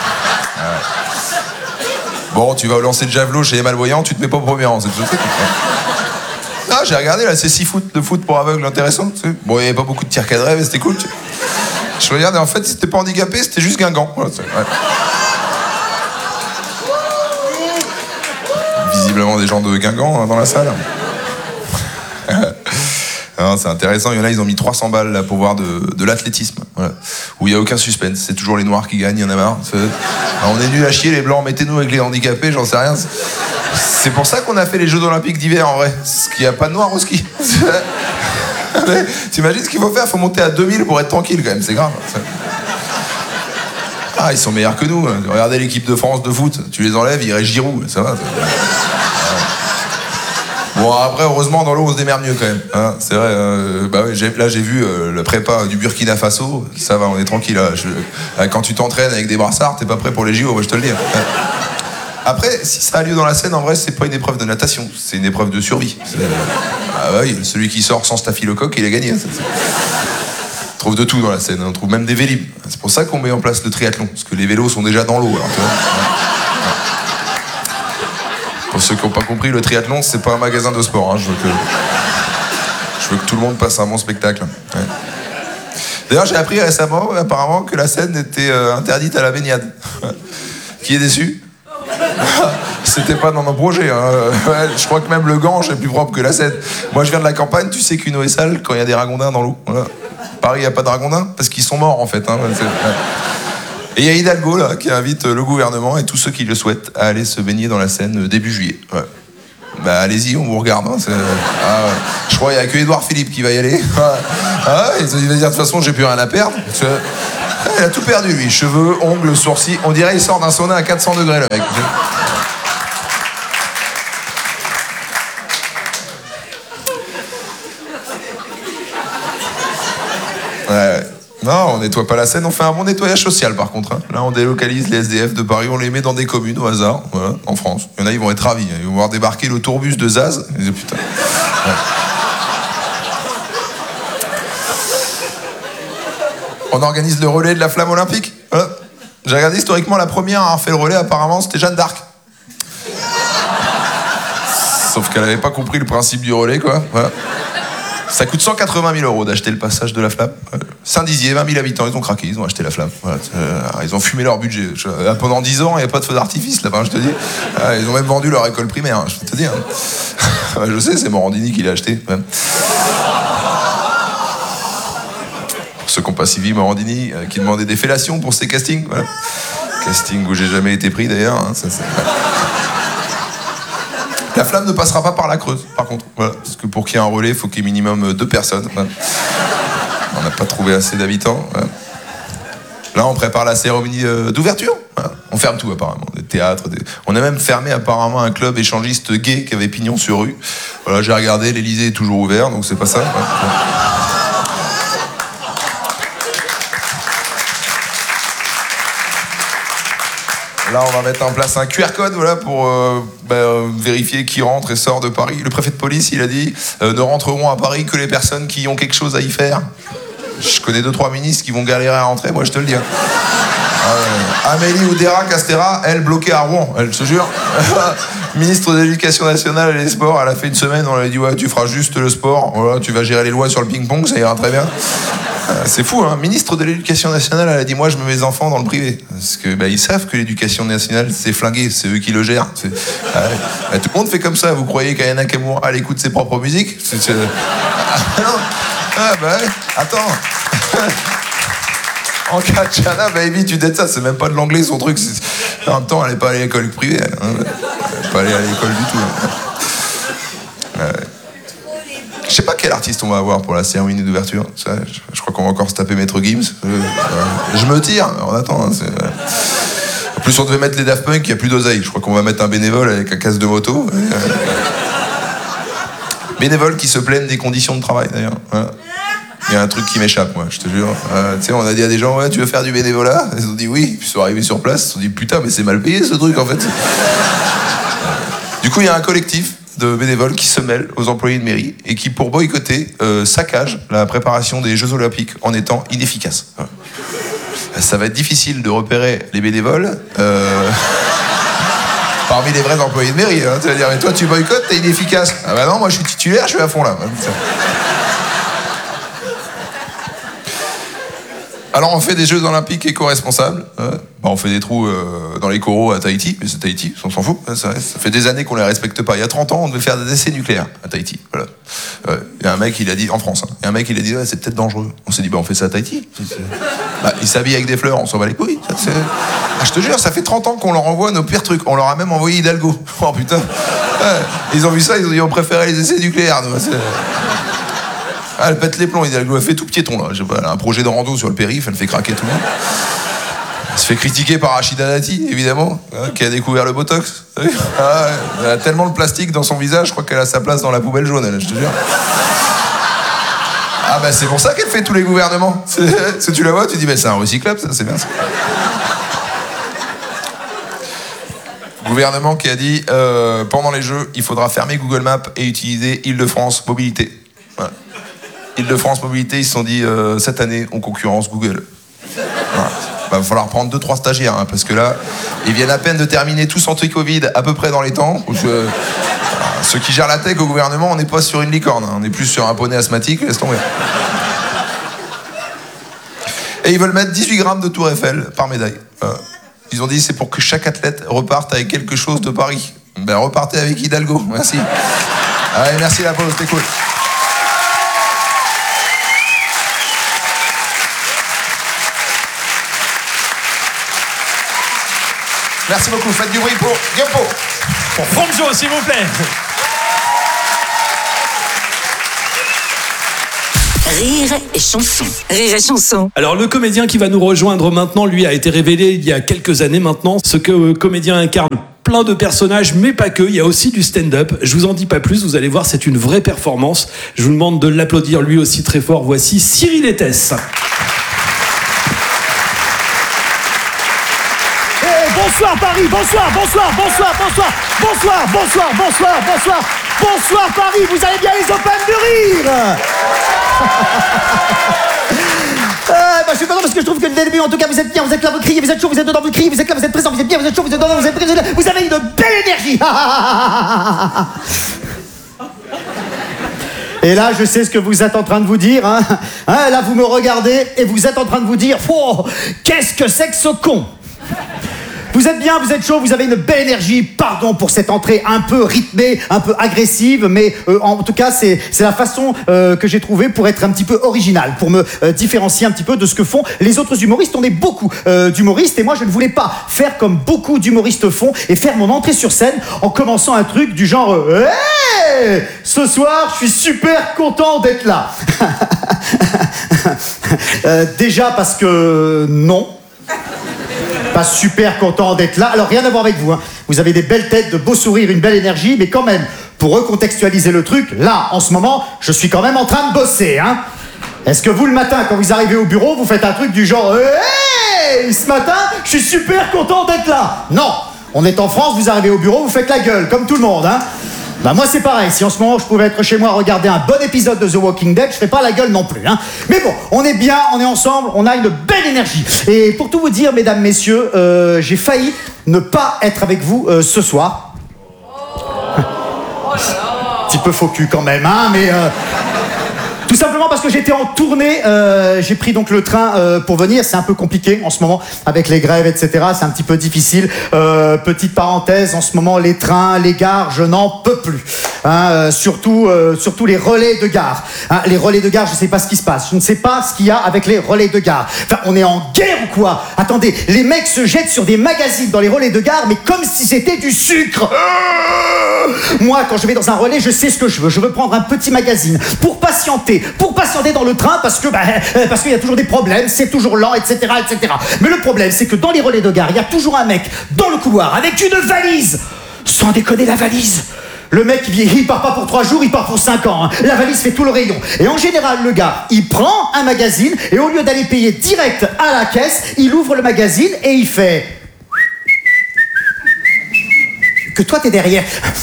Bon, tu vas lancer le javelot chez les malvoyants, tu te mets pas au premier rang, c'est tout. Ah, j'ai regardé, là, c'est six foot de foot pour aveugles, intéressant. Tu sais. Bon, il n'y avait pas beaucoup de tirs cadrés, mais c'était cool. Tu... Je regardais, en fait, si t'étais pas handicapé, c'était juste Guingamp. Voilà, ouais. Visiblement des gens de Guingamp hein, dans la salle. Non, c'est intéressant, il y en a, ils ont mis trois cents balles là, pour voir de, de l'athlétisme, voilà. Où il n'y a aucun suspense, c'est toujours les noirs qui gagnent, il y en a marre. Alors, on est nuls à chier, les blancs, mettez-nous avec les handicapés, j'en sais rien. C'est pour ça qu'on a fait les Jeux Olympiques d'hiver en vrai, parce qu'il n'y a pas de noirs au ski. T'imagines ce qu'il faut faire? Il faut monter à deux mille pour être tranquille quand même, c'est grave. Ah, ils sont meilleurs que nous. Regardez l'équipe de France de foot, tu les enlèves, il reste Giroud, ça va. Ça... Bon, après, heureusement, dans l'eau, on se démerde mieux quand même. Hein, c'est vrai. Euh, bah ouais, j'ai, là, j'ai vu euh, le prépa du Burkina Faso. Ça va, on est tranquille. Là. Je, euh, quand tu t'entraînes avec des brassards, t'es pas prêt pour les J O, moi, je te le dis. Hein. Après, si ça a lieu dans la Seine, en vrai, c'est pas une épreuve de natation. C'est une épreuve de survie. C'est, euh, ah ouais, celui qui sort sans staphylocoque, il a gagné. Hein, c'est, c'est... On trouve de tout dans la Seine. Hein, on trouve même des vélib. C'est pour ça qu'on met en place le triathlon. Parce que les vélos sont déjà dans l'eau. Alors, tu vois, hein. Pour ceux qui n'ont pas compris, le triathlon, c'est pas un magasin de sport. Hein. Je veux que, je veux que tout le monde passe un bon spectacle. Ouais. D'ailleurs, j'ai appris récemment, apparemment, que la Seine était euh, interdite à la baignade. Qui est déçu? C'était pas dans nos projets. Hein. Ouais, je crois que même le Gange est plus propre que la Seine. Moi, je viens de la campagne, tu sais qu'une eau est sale quand il y a des ragondins dans l'eau. Voilà. Paris, il n'y a pas de ragondins parce qu'ils sont morts, en fait. Hein. C'est... Ouais. Et il y a Hidalgo là, qui invite le gouvernement et tous ceux qui le souhaitent à aller se baigner dans la Seine début juillet. Ouais. Bah allez-y, on vous regarde. Hein, c'est... Ah, ouais. Je crois qu'il n'y a que Édouard Philippe qui va y aller. Ah, ouais, il va dire de toute façon j'ai plus rien à perdre. Il a tout perdu, lui. Cheveux, ongles, sourcils. On dirait qu'il sort d'un sauna à quatre cents degrés, le mec. Ouais. Non, on nettoie pas la Seine, on fait un bon nettoyage social par contre. Hein. Là, on délocalise les S D F de Paris, on les met dans des communes au hasard, voilà, en France. Il y en a, ils vont être ravis. Ils vont voir débarquer le tourbus de Zaz. Ils disent, putain. Ouais. On organise le relais de la flamme olympique. Voilà. J'ai regardé historiquement, la première à avoir fait le relais, apparemment, c'était Jeanne d'Arc. Sauf qu'elle n'avait pas compris le principe du relais, quoi. Voilà. Ça coûte cent quatre-vingt mille euros d'acheter le passage de la flamme. Saint-Dizier, vingt mille habitants, ils ont craqué, ils ont acheté la flamme. Voilà. Ils ont fumé leur budget. Pendant dix ans, il n'y a pas de feu d'artifice là-bas, je te dis. Ils ont même vendu leur école primaire, je peux te dire. Je sais, c'est Morandini qui l'a acheté. Même. Pour ceux qui n'ont pas suivi Morandini, qui demandait des fellations pour ses castings. Voilà. Casting où j'ai jamais été pris d'ailleurs. Hein, ça, c'est... La flamme ne passera pas par la Creuse, par contre. Voilà. Parce que pour qu'il y ait un relais, il faut qu'il y ait minimum deux personnes. Voilà. On n'a pas trouvé assez d'habitants. Voilà. Là, on prépare la cérémonie d'ouverture. Voilà. On ferme tout, apparemment. Des théâtres. Des... On a même fermé, apparemment, un club échangiste gay qui avait pignon sur rue. Voilà, j'ai regardé, l'Élysée est toujours ouvert, donc c'est pas ça. Voilà. Là, on va mettre en place un Q R code, voilà, pour euh, bah, euh, vérifier qui rentre et sort de Paris. Le préfet de police, il a dit euh, ne rentreront à Paris que les personnes qui ont quelque chose à y faire. Je connais deux trois ministres qui vont galérer à rentrer, moi je te le dis. Hein. Euh, Amélie Oudéa Castéra, elle bloquée à Rouen, elle se jure. Ministre de l'Éducation nationale et des Sports, elle a fait une semaine, on lui a dit ouais, tu feras juste le sport, voilà, tu vas gérer les lois sur le ping-pong, ça ira très bien. C'est fou, hein. Ministre de l'Éducation nationale, elle a dit moi je mets mes enfants dans le privé. Parce que bah, ils savent que l'Éducation nationale c'est flingué, c'est eux qui le gèrent. C'est... Ah ouais. Bah, tout le monde fait comme ça, vous croyez qu'Ayana Kamour elle écoute ses propres musiques c'est, c'est... Ah non. Ah bah ouais, attends. En Kachana, baby, tu dis ça, c'est même pas de l'anglais son truc. C'est... En même temps, elle est pas allée à l'école privée. Hein. Elle est pas allée à l'école du tout. Hein. Ouais. Je sais pas quel artiste on va avoir pour la cérémonie d'ouverture. Ça, je, je crois qu'on va encore se taper Maître Gims. Euh, euh, je me tire, on attend. Hein, c'est, euh... En plus, on devait mettre les Daft Punk, il n'y a plus d'oseille. Je crois qu'on va mettre un bénévole avec un casque de moto. Euh... Bénévole qui se plaignent des conditions de travail, d'ailleurs. Voilà. Il y a un truc qui m'échappe, moi, je te jure. Euh, tu sais, on a dit à des gens, ouais, tu veux faire du bénévolat? Ils ont dit oui. Puis ils sont arrivés sur place, ils se sont dit, putain, mais c'est mal payé ce truc, en fait. Du coup, il y a un collectif de bénévoles qui se mêlent aux employés de mairie et qui, pour boycotter, euh, saccagent la préparation des Jeux Olympiques en étant inefficaces. Ça va être difficile de repérer les bénévoles euh, parmi les vrais employés de mairie. Hein. Tu vas dire, mais toi, tu boycottes, t'es inefficace. Ah bah non, moi, je suis titulaire, je suis à fond là. Alors on fait des Jeux Olympiques éco-responsables. Euh, bah on fait des trous euh, dans les coraux à Tahiti, mais c'est Tahiti, on s'en fout. Ça, ça fait des années qu'on les respecte pas. Il y a trente ans, on devait faire des essais nucléaires à Tahiti. Voilà. Il euh, y a un mec, il a dit, en France, il hein, y a un mec, il a dit, ouais, c'est peut-être dangereux. On s'est dit, bah on fait ça à Tahiti. Bah, il s'habille avec des fleurs, on s'en bat les couilles. Ça, c'est... Ah, je te jure, ça fait trente ans qu'on leur envoie nos pires trucs. On leur a même envoyé Hidalgo. Oh putain. Ouais, ils ont vu ça, ils ont dit, on préférait les essais nucléaires. Donc, c'est... Ah, elle pète les plombs, Hidalgo, elle fait tout piéton là. Je sais pas, elle a un projet de rando sur le périph', elle fait craquer tout le monde. Elle se fait critiquer par Rachida Dati, évidemment, hein, qui a découvert le Botox. Ah, ouais. Elle a tellement de plastique dans son visage, je crois qu'elle a sa place dans la poubelle jaune, elle, je te jure. Ah bah c'est pour ça qu'elle fait tous les gouvernements. C'est, c'est, tu la vois, tu dis, mais c'est un recyclable, ça, c'est bien ça. Gouvernement qui a dit, euh, pendant les Jeux, il faudra fermer Google Maps et utiliser Île-de-France Mobilité. Voilà. Île-de-France Mobilité, ils se sont dit, euh, cette année, on concurrence Google. Voilà. Bah, va falloir prendre deux trois stagiaires, hein, parce que là, ils viennent à peine de terminer tous anti-Covid à peu près dans les temps. Je, voilà, ceux qui gèrent la tech au gouvernement, on n'est pas sur une licorne, hein, on est plus sur un poney asthmatique, laisse tomber. Et ils veulent mettre dix-huit grammes de Tour Eiffel par médaille. Voilà. Ils ont dit, c'est pour que chaque athlète reparte avec quelque chose de Paris. Ben, repartez avec Hidalgo, merci. Allez, merci la pause, c'était cool. Merci beaucoup, faites du bruit pour Guimpo. Pour Franjo, s'il vous plaît. Rire et chanson. Rire et chanson. Alors le comédien qui va nous rejoindre maintenant, lui a été révélé il y a quelques années maintenant. Ce que le comédien incarne plein de personnages, mais pas que. Il y a aussi du stand-up. Je vous en dis pas plus, vous allez voir, c'est une vraie performance. Je vous demande de l'applaudir lui aussi très fort. Voici Cyril Ettès. Bonsoir Paris, bonsoir, bonsoir, bonsoir, bonsoir, bonsoir, bonsoir, bonsoir, bonsoir, bonsoir Paris, vous allez bien les Open du Rire. Euh, bah, je suis content parce que je trouve que dès le début, en tout cas, vous êtes bien, vous êtes là, vous criez, vous êtes chaud, vous êtes dedans, vous criez, vous êtes là, vous êtes présent, vous êtes bien, vous êtes chaud, vous êtes dedans, vous êtes présent, vous avez une belle énergie. Et là, je sais ce que vous êtes en train de vous dire. Hein. Hein, là, vous me regardez et vous êtes en train de vous dire oh, qu'est-ce que c'est que ce con? Vous êtes bien, vous êtes chaud, vous avez une belle énergie. Pardon pour cette entrée un peu rythmée, un peu agressive, mais euh, en tout cas, c'est, c'est la façon euh, que j'ai trouvée pour être un petit peu original, pour me euh, différencier un petit peu de ce que font les autres humoristes. On est beaucoup euh, d'humoristes et moi, je ne voulais pas faire comme beaucoup d'humoristes font et faire mon entrée sur scène en commençant un truc du genre euh, hey, ce soir, je suis super content d'être là. euh, déjà parce que non. Pas super content d'être là. Alors rien à voir avec vous, hein. Vous avez des belles têtes, de beaux sourires, une belle énergie, mais quand même, pour recontextualiser le truc, là, en ce moment, je suis quand même en train de bosser, hein. Est-ce que vous, le matin, quand vous arrivez au bureau, vous faites un truc du genre hey, ce matin, je suis super content d'être là? Non. On est en France, vous arrivez au bureau, vous faites la gueule, comme tout le monde, hein. Bah moi c'est pareil, si en ce moment je pouvais être chez moi regarder un bon épisode de The Walking Dead, je ferais pas la gueule non plus, hein. Mais bon, on est bien, on est ensemble, on a une belle énergie. Et pour tout vous dire, mesdames, messieurs, euh, j'ai failli ne pas être avec vous euh, ce soir. Un petit peu faux cul quand même, hein, mais... Euh... Tout simplement parce que j'étais en tournée, euh, j'ai pris donc le train euh, pour venir, c'est un peu compliqué en ce moment avec les grèves, et cetera. C'est un petit peu difficile. Euh, petite parenthèse, en ce moment les trains, les gares, je n'en peux plus. Hein, euh, surtout, euh, surtout les relais de gare. Hein, les relais de gare, je ne sais pas ce qui se passe. Je ne sais pas ce qu'il y a avec les relais de gare. Enfin, on est en guerre ou quoi? Attendez, les mecs se jettent sur des magazines dans les relais de gare, mais comme si c'était du sucre. Euh Moi, quand je vais dans un relais, je sais ce que je veux. Je veux prendre un petit magazine pour patienter. Pour patienter dans le train parce que bah, euh, parce qu'il y a toujours des problèmes, c'est toujours lent, et cetera, et cetera. Mais le problème, c'est que dans les relais de gare, il y a toujours un mec dans le couloir avec une valise. Sans déconner, la valise. Le mec, il, il part pas pour trois jours, il part pour cinq ans. Hein. La valise fait tout le rayon. Et en général, le gars, il prend un magazine et au lieu d'aller payer direct à la caisse, il ouvre le magazine et il fait... Que toi, t'es derrière.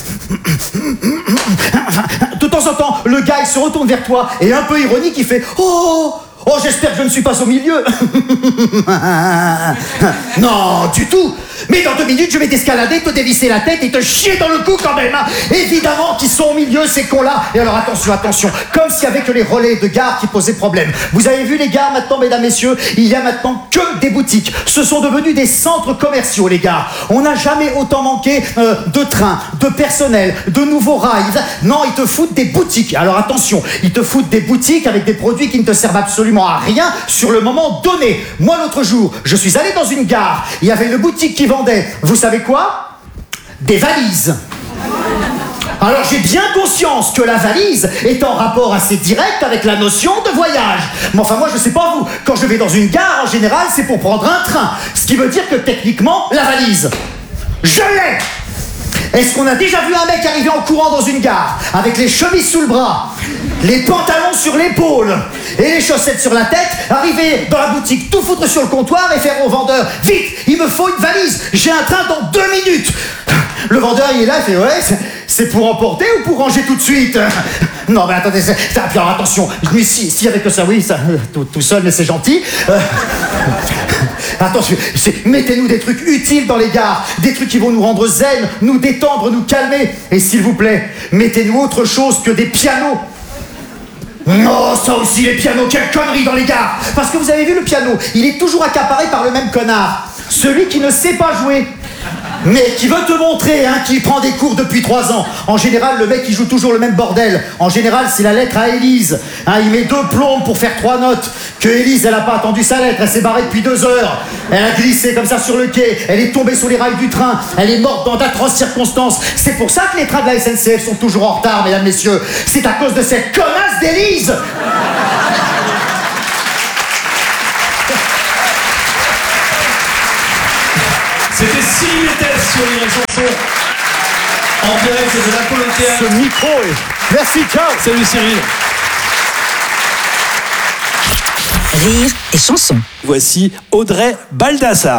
De temps en temps, le gars, il se retourne vers toi et un peu ironique, il fait « Oh, oh, j'espère que je ne suis pas au milieu. » Non, du tout. Mais dans deux minutes, je vais t'escalader, te dévisser la tête et te chier dans le cou quand même. Hein. Évidemment qu'ils sont au milieu, ces cons-là. Et alors attention, attention, comme s'il y avait que les relais de gare qui posaient problème. Vous avez vu les gares maintenant, mesdames, messieurs, il y a maintenant que des boutiques. Ce sont devenus des centres commerciaux, les gares. On n'a jamais autant manqué euh, de trains, de personnel, de nouveaux rails. Non, ils te foutent des boutiques. Alors attention, ils te foutent des boutiques avec des produits qui ne te servent absolument à rien sur le moment donné. Moi, l'autre jour, je suis allé dans une gare. Il y avait une boutique qui vendait, vous savez quoi? Des valises. Alors j'ai bien conscience que la valise est en rapport assez direct avec la notion de voyage. Mais enfin moi je sais pas vous, quand je vais dans une gare en général c'est pour prendre un train. Ce qui veut dire que techniquement la valise, je l'ai. Est-ce qu'on a déjà vu un mec arriver en courant dans une gare avec les chemises sous le bras, les pantalons sur l'épaule et les chaussettes sur la tête, arriver dans la boutique, tout foutre sur le comptoir et faire au vendeur « Vite, il me faut une valise, j'ai un train dans deux minutes !» Le vendeur il est là, il fait « Ouais, c'est, c'est pour emporter ou pour ranger tout de suite ?» Non mais attendez, c'est, c'est, alors attention, mais si, si avec que ça, oui, ça, tout, tout seul mais c'est gentil. Euh, attention, c'est, mettez-nous des trucs utiles dans les gares, des trucs qui vont nous rendre zen, nous détendre, nous calmer. Et s'il vous plaît, mettez-nous autre chose que des pianos. Non, ça aussi, les pianos, quelle connerie dans les gares. Parce que vous avez vu le piano, il est toujours accaparé par le même connard. Celui qui ne sait pas jouer, mais qui veut te montrer, hein, qui prend des cours depuis trois ans. En général, le mec, il joue toujours le même bordel. En général, c'est la lettre à Élise. Hein, il met deux plombes pour faire trois notes. Que Élise, elle a pas attendu sa lettre, elle s'est barrée depuis deux heures. Elle a glissé comme ça sur le quai, elle est tombée sur les rails du train, elle est morte dans d'atroces circonstances. C'est pour ça que les trains de la S N C F sont toujours en retard, mesdames, messieurs. C'est à cause de cette connasse d'Élise. sur Rire et Chanson. En direct, c'est de l'Apollo Théâtre. Ce micro est... Merci, ciao. Salut Cyril. Rire et Chanson. Voici Audrey Baldassar.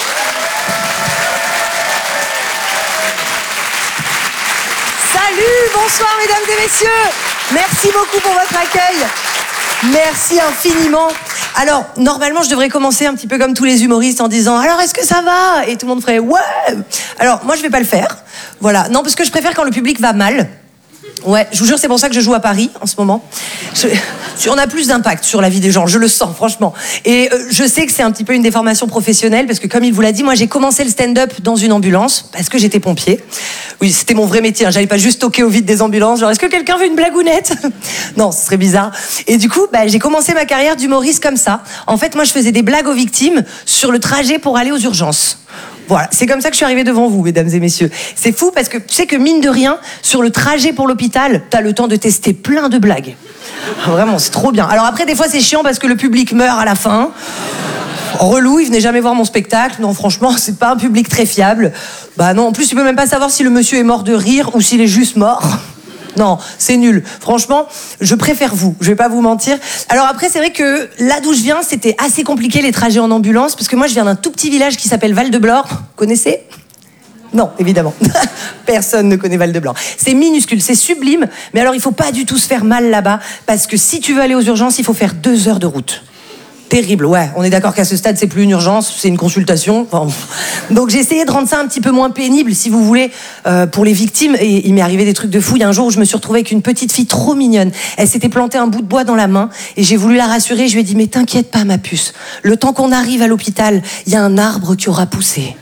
Salut, bonsoir mesdames et messieurs. Merci beaucoup pour votre accueil. Merci infiniment. Alors, normalement, je devrais commencer un petit peu comme tous les humoristes en disant « Alors, est-ce que ça va ?» Et tout le monde ferait « Ouais !» Alors, moi, je vais pas le faire. Voilà. Non, parce que je préfère quand le public va mal. Ouais, je vous jure, c'est pour ça que je joue à Paris en ce moment. Je, on a plus d'impact sur la vie des gens, je le sens, franchement. Et euh, je sais que c'est un petit peu une déformation professionnelle, parce que comme il vous l'a dit, moi j'ai commencé le stand-up dans une ambulance, parce que j'étais pompier. Oui, c'était mon vrai métier, hein. J'allais pas juste toquer au vide des ambulances, genre est-ce que quelqu'un veut une blagounette? Non, ce serait bizarre. Et du coup, bah, j'ai commencé ma carrière d'humoriste comme ça. En fait, moi je faisais des blagues aux victimes sur le trajet pour aller aux urgences. Voilà, c'est comme ça que je suis arrivée devant vous, mesdames et messieurs. C'est fou parce que tu sais que mine de rien, sur le trajet pour l'hôpital, t'as le temps de tester plein de blagues. Vraiment, c'est trop bien. Alors après, des fois, c'est chiant parce que le public meurt à la fin. Relou, il venait jamais voir mon spectacle. Non, franchement, c'est pas un public très fiable. Bah non, en plus, tu peux même pas savoir si le monsieur est mort de rire ou s'il est juste mort. Non, c'est nul. Franchement, je préfère vous. Je vais pas vous mentir. Alors après, c'est vrai que là d'où je viens, c'était assez compliqué les trajets en ambulance, parce que moi, je viens d'un tout petit village qui s'appelle Val-de-Blore. Connaissez ? Non, évidemment. Personne ne connaît Val-de-Blore. C'est minuscule, c'est sublime, mais alors il faut pas du tout se faire mal là-bas, parce que si tu veux aller aux urgences, il faut faire deux heures de route. Terrible, ouais. On est d'accord qu'à ce stade, c'est plus une urgence, c'est une consultation. Enfin, donc j'ai essayé de rendre ça un petit peu moins pénible, si vous voulez, euh, pour les victimes. Et il m'est arrivé des trucs de fou. Il y a un jour où je me suis retrouvée avec une petite fille trop mignonne. Elle s'était plantée un bout de bois dans la main et j'ai voulu la rassurer. Je lui ai dit, mais t'inquiète pas, ma puce. Le temps qu'on arrive à l'hôpital, il y a un arbre qui aura poussé.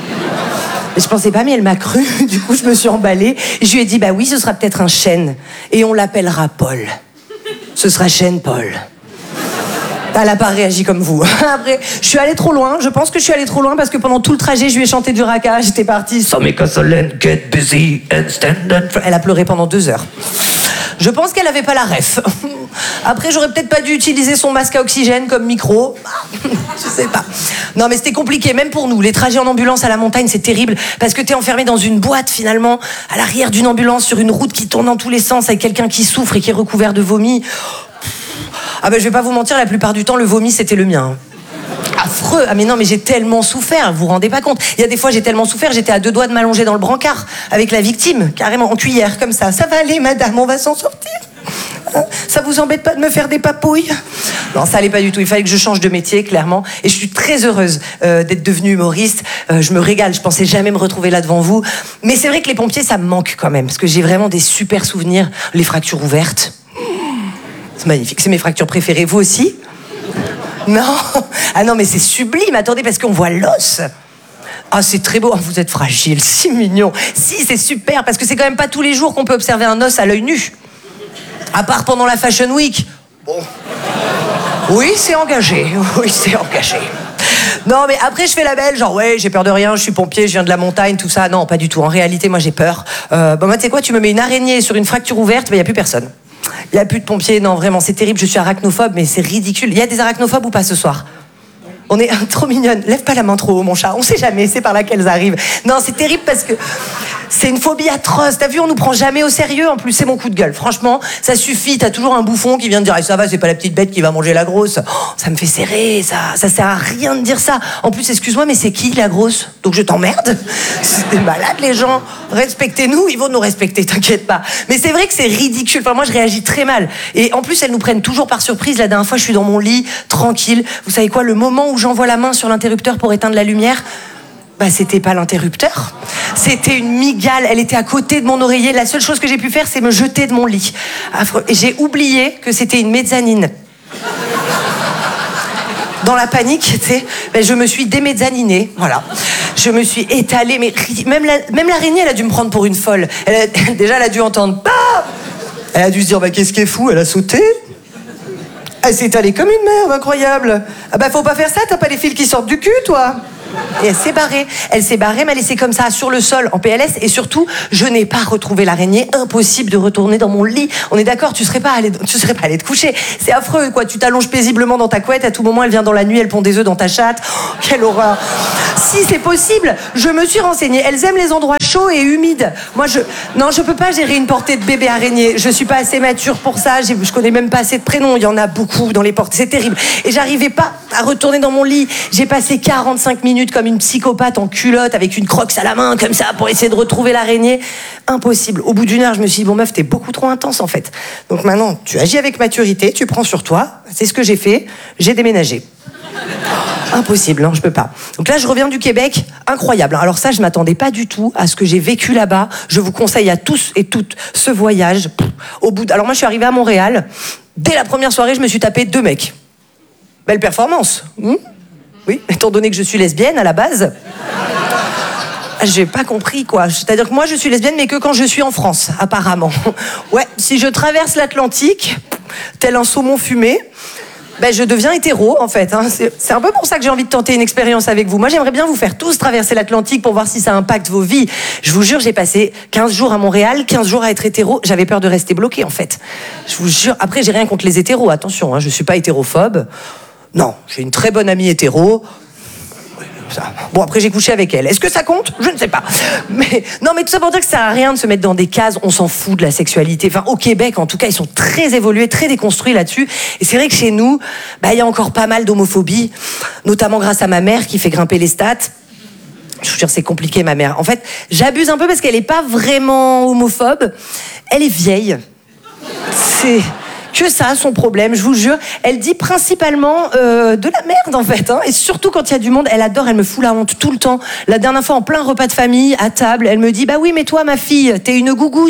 Et je pensais pas, mais elle m'a cru. Du coup, je me suis emballée. Et je lui ai dit, bah oui, ce sera peut-être un chêne. Et on l'appellera Paul. Ce sera chêne Paul. Elle n'a pas réagi comme vous. Après, je suis allée trop loin. Je pense que je suis allée trop loin parce que pendant tout le trajet, je lui ai chanté du raka. J'étais partie. So make us all get busy and stand up. Elle a pleuré pendant deux heures. Je pense qu'elle n'avait pas la ref. Après, j'aurais peut-être pas dû utiliser son masque à oxygène comme micro. Je sais pas. Non, mais c'était compliqué, même pour nous. Les trajets en ambulance à la montagne, c'est terrible parce que t'es enfermé dans une boîte finalement, à l'arrière d'une ambulance, sur une route qui tourne dans tous les sens avec quelqu'un qui souffre et qui est recouvert de vomi. Ah ben je vais pas vous mentir, la plupart du temps le vomi c'était le mien. Affreux. Ah mais non, mais j'ai tellement souffert, vous vous rendez pas compte. Il y a des fois j'ai tellement souffert, j'étais à deux doigts de m'allonger dans le brancard avec la victime, carrément en cuillère comme ça. Ça va aller madame, on va s'en sortir. Ça vous embête pas de me faire des papouilles? Non, ça allait pas du tout. Il fallait que je change de métier, clairement. Et je suis très heureuse euh, d'être devenue humoriste. Euh, je me régale. Je pensais jamais me retrouver là devant vous. Mais c'est vrai que les pompiers, ça me manque quand même. Parce que j'ai vraiment des super souvenirs. Les fractures ouvertes. C'est magnifique. C'est mes fractures préférées. Vous aussi? Non. Ah non, mais c'est sublime. Attendez, parce qu'on voit l'os. Ah, c'est très beau. Oh, vous êtes fragile. Si mignon. Si, c'est super. Parce que c'est quand même pas tous les jours qu'on peut observer un os à l'œil nu. À part pendant la Fashion Week. Bon. Oui, c'est engagé. Oui, c'est engagé. Non, mais après, je fais la belle, genre, ouais, j'ai peur de rien, je suis pompier, je viens de la montagne, tout ça. Non, pas du tout. En réalité, moi, j'ai peur. Euh, bon, moi, tu sais quoi, tu me mets une araignée sur une fracture ouverte, il n'y a plus personne. Il n'y a plus de pompiers. Non, vraiment, c'est terrible. Je suis arachnophobe, mais c'est ridicule. Il y a des arachnophobes ou pas ce soir? On est trop mignonne. Lève pas la main trop haut, mon chat. On sait jamais, c'est par là qu'elles arrivent. Non, c'est terrible parce que c'est une phobie atroce. T'as vu, on nous prend jamais au sérieux. En plus, c'est mon coup de gueule. Franchement, ça suffit. T'as toujours un bouffon qui vient de dire, ah, ça va, c'est pas la petite bête qui va manger la grosse. Oh, ça me fait serrer, ça. Ça sert à rien de dire ça. En plus, excuse-moi, mais c'est qui la grosse? Donc je t'emmerde? C'est des malades, les gens. Respectez-nous, ils vont nous respecter, t'inquiète pas. Mais c'est vrai que c'est ridicule. Enfin, moi, je réagis très mal. Et en plus, elles nous prennent toujours par surprise. La dernière fois, je suis dans mon lit, tranquille. Vous savez quoi, le moment où j'envoie la main sur l'interrupteur pour éteindre la lumière, bah c'était pas l'interrupteur, c'était une migale, elle était à côté de mon oreiller. La seule chose que j'ai pu faire, c'est me jeter de mon lit. Affreux. Et j'ai oublié que c'était une mezzanine. Dans la panique, tu sais, ben je me suis démezzaninée, voilà. Je me suis étalée, mais même, la, même l'araignée, elle a dû me prendre pour une folle. Elle a, déjà, elle a dû entendre, bah elle a dû se dire, bah qu'est-ce qui est fou, elle a sauté. Elle s'est étalée comme une merde, incroyable. Ah bah faut pas faire ça, t'as pas les fils qui sortent du cul, toi. Et elle s'est barrée. Elle s'est barrée, m'a laissé comme ça sur le sol en P L S. Et surtout, je n'ai pas retrouvé l'araignée. Impossible de retourner dans mon lit. On est d'accord, tu serais pas allé, tu serais pas allé te coucher. C'est affreux, quoi. Tu t'allonges paisiblement dans ta couette. À tout moment, elle vient dans la nuit, elle pond des œufs dans ta chatte. Oh, quelle horreur. Si c'est possible, je me suis renseignée. Elles aiment les endroits chauds et humides. Moi, je, non, je peux pas gérer une portée de bébé araignée. Je suis pas assez mature pour ça. J'ai, je connais même pas assez de prénoms. Il y en a beaucoup dans les portées. C'est terrible. Et j'arrivais pas à retourner dans mon lit. J'ai passé quarante-cinq minutes comme une psychopathe en culotte avec une croque à la main comme ça pour essayer de retrouver l'araignée. Impossible. Au bout d'une heure, je me suis dit, bon meuf, t'es beaucoup trop intense en fait. Donc maintenant, tu agis avec maturité, tu prends sur toi. C'est ce que j'ai fait. J'ai déménagé. Impossible, non, je peux pas. Donc là, je reviens du Québec, incroyable. Alors ça, je m'attendais pas du tout à ce que j'ai vécu là-bas. Je vous conseille à tous et toutes ce voyage. Au bout de... Alors moi, je suis arrivée à Montréal. Dès la première soirée, je me suis tapé deux mecs. Belle performance. Hmm oui, étant donné que je suis lesbienne à la base. J'ai pas compris, quoi. C'est-à-dire que moi, je suis lesbienne, mais que quand je suis en France, apparemment. Ouais, si je traverse l'Atlantique, tel un saumon fumé, ben, je deviens hétéro, en fait. Hein. C'est, c'est un peu pour ça que j'ai envie de tenter une expérience avec vous. Moi, j'aimerais bien vous faire tous traverser l'Atlantique pour voir si ça impacte vos vies. Je vous jure, j'ai passé quinze jours à Montréal, quinze jours à être hétéro. J'avais peur de rester bloquée, en fait. Je vous jure. Après, j'ai rien contre les hétéros, attention, hein, je suis pas hétérophobe. Non, j'ai une très bonne amie hétéro. Ça. Bon, après, j'ai couché avec elle. Est-ce que ça compte ? Je ne sais pas. Mais, non, mais tout ça pour dire que ça sert à rien de se mettre dans des cases. On s'en fout de la sexualité. Enfin, au Québec, en tout cas, ils sont très évolués, très déconstruits là-dessus. Et c'est vrai que chez nous, bah, il y a encore pas mal d'homophobie, notamment grâce à ma mère qui fait grimper les stats. Je vous jure, c'est compliqué, ma mère. En fait, j'abuse un peu parce qu'elle n'est pas vraiment homophobe. Elle est vieille. C'est... que ça, son problème, je vous jure. Elle dit principalement euh, de la merde, en fait. Hein. Et surtout quand il y a du monde, elle adore, elle me fout la honte tout le temps. La dernière fois, en plein repas de famille, à table, elle me dit « Bah oui, mais toi, ma fille, t'es une gougougne. »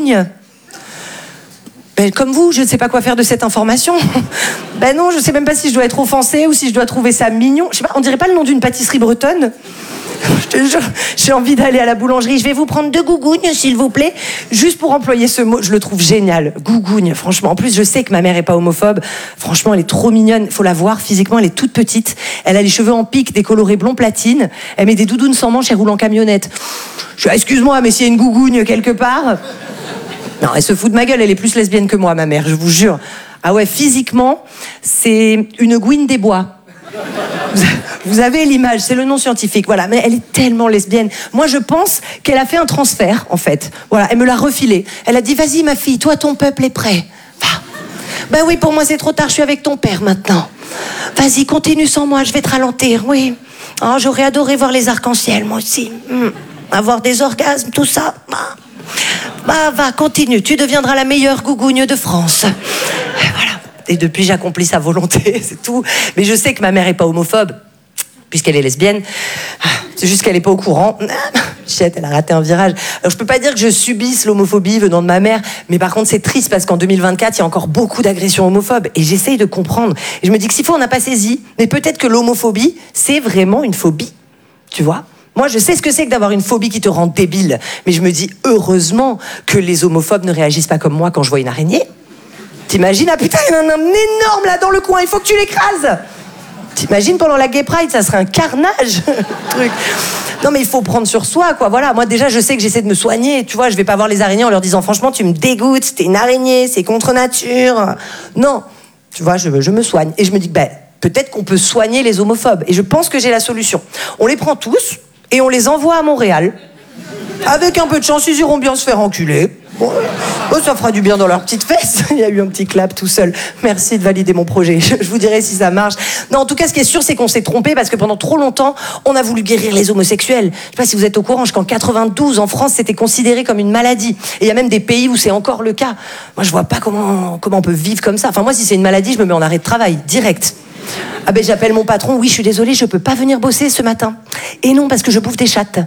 Ben, comme vous, je ne sais pas quoi faire de cette information. Ben non, je sais même pas si je dois être offensée ou si je dois trouver ça mignon. Je sais pas, on dirait pas le nom d'une pâtisserie bretonne. Je te jure, j'ai envie d'aller à la boulangerie. Je vais vous prendre deux gougounes, s'il vous plaît. Juste pour employer ce mot, je le trouve génial. Gougougne, franchement. En plus, je sais que ma mère est pas homophobe. Franchement, elle est trop mignonne. Faut la voir physiquement, elle est toute petite. Elle a les cheveux en pique, décolorés blond platine. Elle met des doudounes sans manches et roule en camionnette. Je suis, excuse-moi, mais s'il y a une gougougne quelque part... Non, elle se fout de ma gueule, elle est plus lesbienne que moi, ma mère, je vous jure. Ah ouais, physiquement, c'est une gouine des bois. Vous avez l'image, c'est le nom scientifique, voilà. Mais elle est tellement lesbienne. Moi, je pense qu'elle a fait un transfert, en fait. Voilà, elle me l'a refilé. Elle a dit, vas-y, ma fille, toi, ton peuple est prêt. Va. Ben oui, pour moi, c'est trop tard, je suis avec ton père maintenant. Vas-y, continue sans moi, je vais te ralentir, oui. Oh, j'aurais adoré voir les arcs-en-ciel, moi aussi. Mmh. Avoir des orgasmes, tout ça. Bah. Bah, va, continue, tu deviendras la meilleure gougougne de France. Et voilà. Et depuis, j'accomplis sa volonté, c'est tout. Mais je sais que ma mère est pas homophobe, puisqu'elle est lesbienne. C'est juste qu'elle est pas au courant. Chette, elle a raté un virage. Alors, je peux pas dire que je subisse l'homophobie venant de ma mère, mais par contre, c'est triste parce qu'en deux mille vingt-quatre, il y a encore beaucoup d'agressions homophobes. Et j'essaye de comprendre. Et je me dis que s'il faut, on n'a pas saisi. Mais peut-être que l'homophobie, c'est vraiment une phobie. Tu vois ? Moi, je sais ce que c'est que d'avoir une phobie qui te rend débile. Mais je me dis, heureusement que les homophobes ne réagissent pas comme moi quand je vois une araignée. T'imagines, ah putain, il y en a un énorme là dans le coin, il faut que tu l'écrases. T'imagines, pendant la Gay Pride, ça serait un carnage, truc. Non, mais il faut prendre sur soi, quoi. Voilà, moi déjà, je sais que j'essaie de me soigner. Tu vois, je vais pas voir les araignées en leur disant, franchement, tu me dégoûtes, t'es une araignée, c'est contre nature. Non, tu vois, je, je me soigne. Et je me dis, ben, peut-être qu'on peut soigner les homophobes. Et je pense que j'ai la solution. On les prend tous et on les envoie à Montréal. Avec un peu de chance, ils iront bien se faire enculer. Bon, oh, ça fera du bien dans leurs petites fesses. Il y a eu un petit clap tout seul. Merci de valider mon projet. Je, je vous dirai si ça marche. Non, en tout cas, ce qui est sûr, c'est qu'on s'est trompé parce que pendant trop longtemps, on a voulu guérir les homosexuels. Je sais pas si vous êtes au courant, jusqu'en quatre-vingt-douze, en France, c'était considéré comme une maladie. Et il y a même des pays où c'est encore le cas. Moi, je vois pas comment, comment on peut vivre comme ça. Enfin, moi, si c'est une maladie, je me mets en arrêt de travail, direct. Ah ben, j'appelle mon patron. Oui, je suis désolée, je peux pas venir bosser ce matin. Et non, parce que je bouffe des chattes.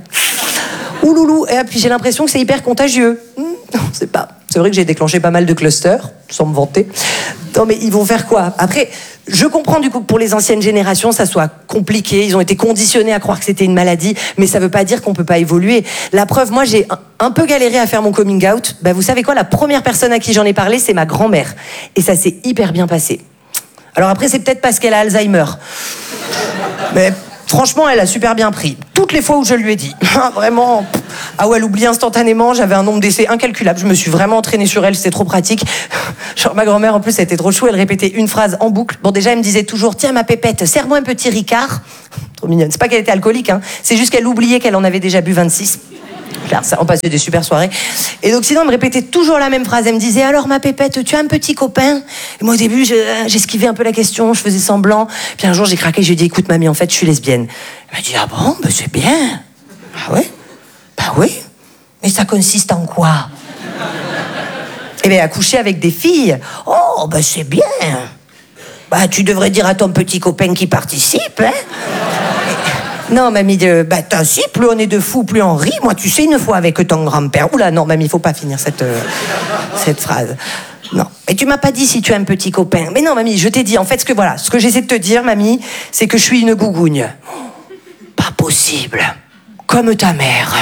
Ouh loulou, et puis j'ai l'impression que c'est hyper contagieux. Mmh, non, c'est pas. C'est vrai que j'ai déclenché pas mal de clusters, sans me vanter. Non mais ils vont faire quoi ? Après, je comprends du coup que pour les anciennes générations, ça soit compliqué. Ils ont été conditionnés à croire que c'était une maladie, mais ça veut pas dire qu'on peut pas évoluer. La preuve, moi j'ai un, un peu galéré à faire mon coming out. Bah, vous savez quoi ? La première personne à qui j'en ai parlé, c'est ma grand-mère. Et ça s'est hyper bien passé. Alors après, c'est peut-être parce qu'elle a Alzheimer. Mais Franchement, elle a super bien pris. Toutes les fois où je lui ai dit. Vraiment. Ah ouais, elle oublie instantanément. J'avais un nombre d'essais incalculable. Je me suis vraiment entraînée sur elle. C'était trop pratique. Genre, ma grand-mère, en plus, elle était trop chou. Elle répétait une phrase en boucle. Bon, déjà, elle me disait toujours, tiens, ma pépette, serre-moi un petit Ricard. Trop mignonne. C'est pas qu'elle était alcoolique, hein. C'est juste qu'elle oubliait qu'elle en avait déjà bu vingt-six. Là, ça, on passait des super soirées. Et donc, sinon, elle me répétait toujours la même phrase. Elle me disait, alors, ma pépette, tu as un petit copain? Et moi, au début, j'esquivais un peu la question, je faisais semblant. Puis un jour, j'ai craqué, je lui ai dit, écoute, mamie, en fait, je suis lesbienne. Elle m'a dit, ah bon, bah, c'est bien. Ah ouais? Bah oui. Mais ça consiste en quoi? Eh bien, à coucher avec des filles. Oh, bah, c'est bien. Bah, tu devrais dire à ton petit copain qui participe, hein? Non, mamie, de, bah, t'as si, plus on est de fous, plus on rit. Moi, tu sais, une fois avec ton grand-père. Oula, non, mamie, faut pas finir cette, euh, cette phrase. Non. Mais tu m'as pas dit si tu as un petit copain. Mais non, mamie, je t'ai dit, en fait, ce que, voilà, ce que j'essaie de te dire, mamie, c'est que je suis une gougougne. Pas possible. Comme ta mère.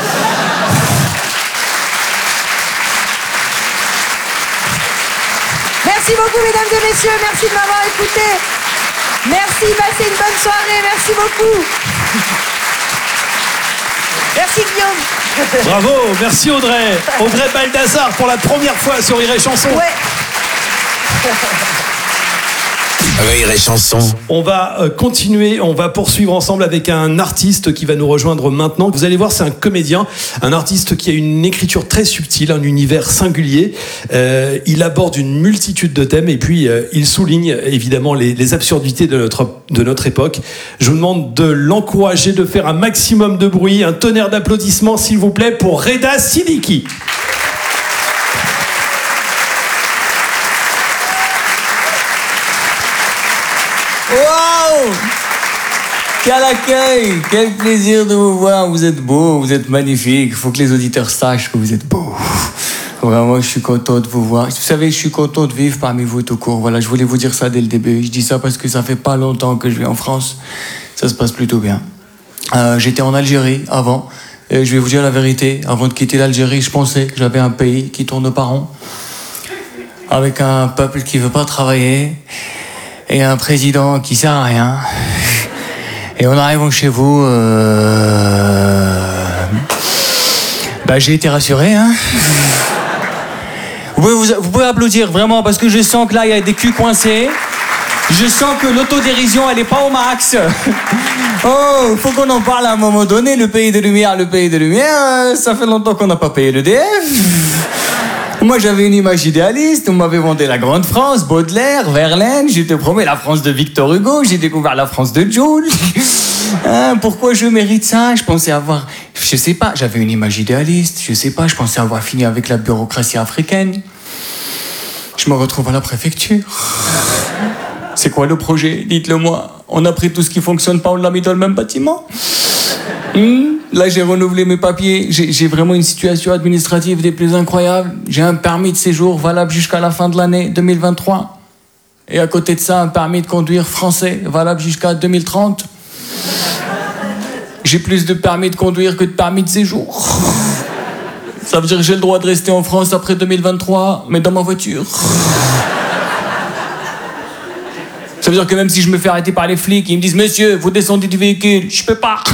Merci beaucoup, mesdames et messieurs. Merci de m'avoir écouté. Merci, passez une bonne soirée. Merci beaucoup. Merci, Guillaume. Bravo, merci Audrey. Audrey Baldassar pour la première fois sur Rire et Chanson. Ouais. Rire et Chanson. On va euh, continuer, on va poursuivre ensemble avec un artiste qui va nous rejoindre maintenant. Vous allez voir, c'est un comédien, un artiste qui a une écriture très subtile, un univers singulier. Euh, il aborde une multitude de thèmes et puis euh, il souligne évidemment les, les absurdités de notre, de notre époque. Je vous demande de l'encourager, de faire un maximum de bruit, un tonnerre d'applaudissements s'il vous plaît pour Reda Siddiqui. Waouh! Quel accueil! Quel plaisir de vous voir! Vous êtes beau, vous êtes magnifique. Il faut que les auditeurs sachent que vous êtes beau. Vraiment, je suis content de vous voir. Vous savez, je suis content de vivre parmi vous tout court. Voilà, je voulais vous dire ça dès le début. Je dis ça parce que ça fait pas longtemps que je vis en France. Ça se passe plutôt bien. Euh, j'étais en Algérie avant. Et je vais vous dire la vérité. Avant de quitter l'Algérie, je pensais que j'avais un pays qui tourne pas rond. Avec un peuple qui veut pas travailler. Et un président qui sert à rien. Et en arrivant chez vous, euh... bah, j'ai été rassuré. Hein. Vous, pouvez vous, vous pouvez applaudir vraiment parce que je sens que là il y a des culs coincés. Je sens que l'autodérision elle est pas au max. Oh, faut qu'on en parle à un moment donné. Le pays des lumières, le pays des lumières, ça fait longtemps qu'on n'a pas payé l'E D F. Moi, j'avais une image idéaliste. On m'avait vendu la grande France, Baudelaire, Verlaine. Je te promets la France de Victor Hugo. J'ai découvert la France de Jules. Hein, pourquoi je mérite ça? Je pensais avoir... Je sais pas, j'avais une image idéaliste. Je sais pas, je pensais avoir fini avec la bureaucratie africaine. Je me retrouve à la préfecture. C'est quoi le projet? Dites-le moi. On a pris tout ce qui fonctionne pas, on l'a mis dans le même bâtiment. Mmh. Là, j'ai renouvelé mes papiers. J'ai, j'ai vraiment une situation administrative des plus incroyables. J'ai un permis de séjour valable jusqu'à la fin de l'année deux mille vingt-trois. Et à côté de ça, un permis de conduire français valable jusqu'à deux mille trente. J'ai plus de permis de conduire que de permis de séjour. Ça veut dire que j'ai le droit de rester en France après deux mille vingt-trois, mais dans ma voiture. Ça veut dire que même si je me fais arrêter par les flics, ils me disent « Monsieur, vous descendez du véhicule. » Je peux pas.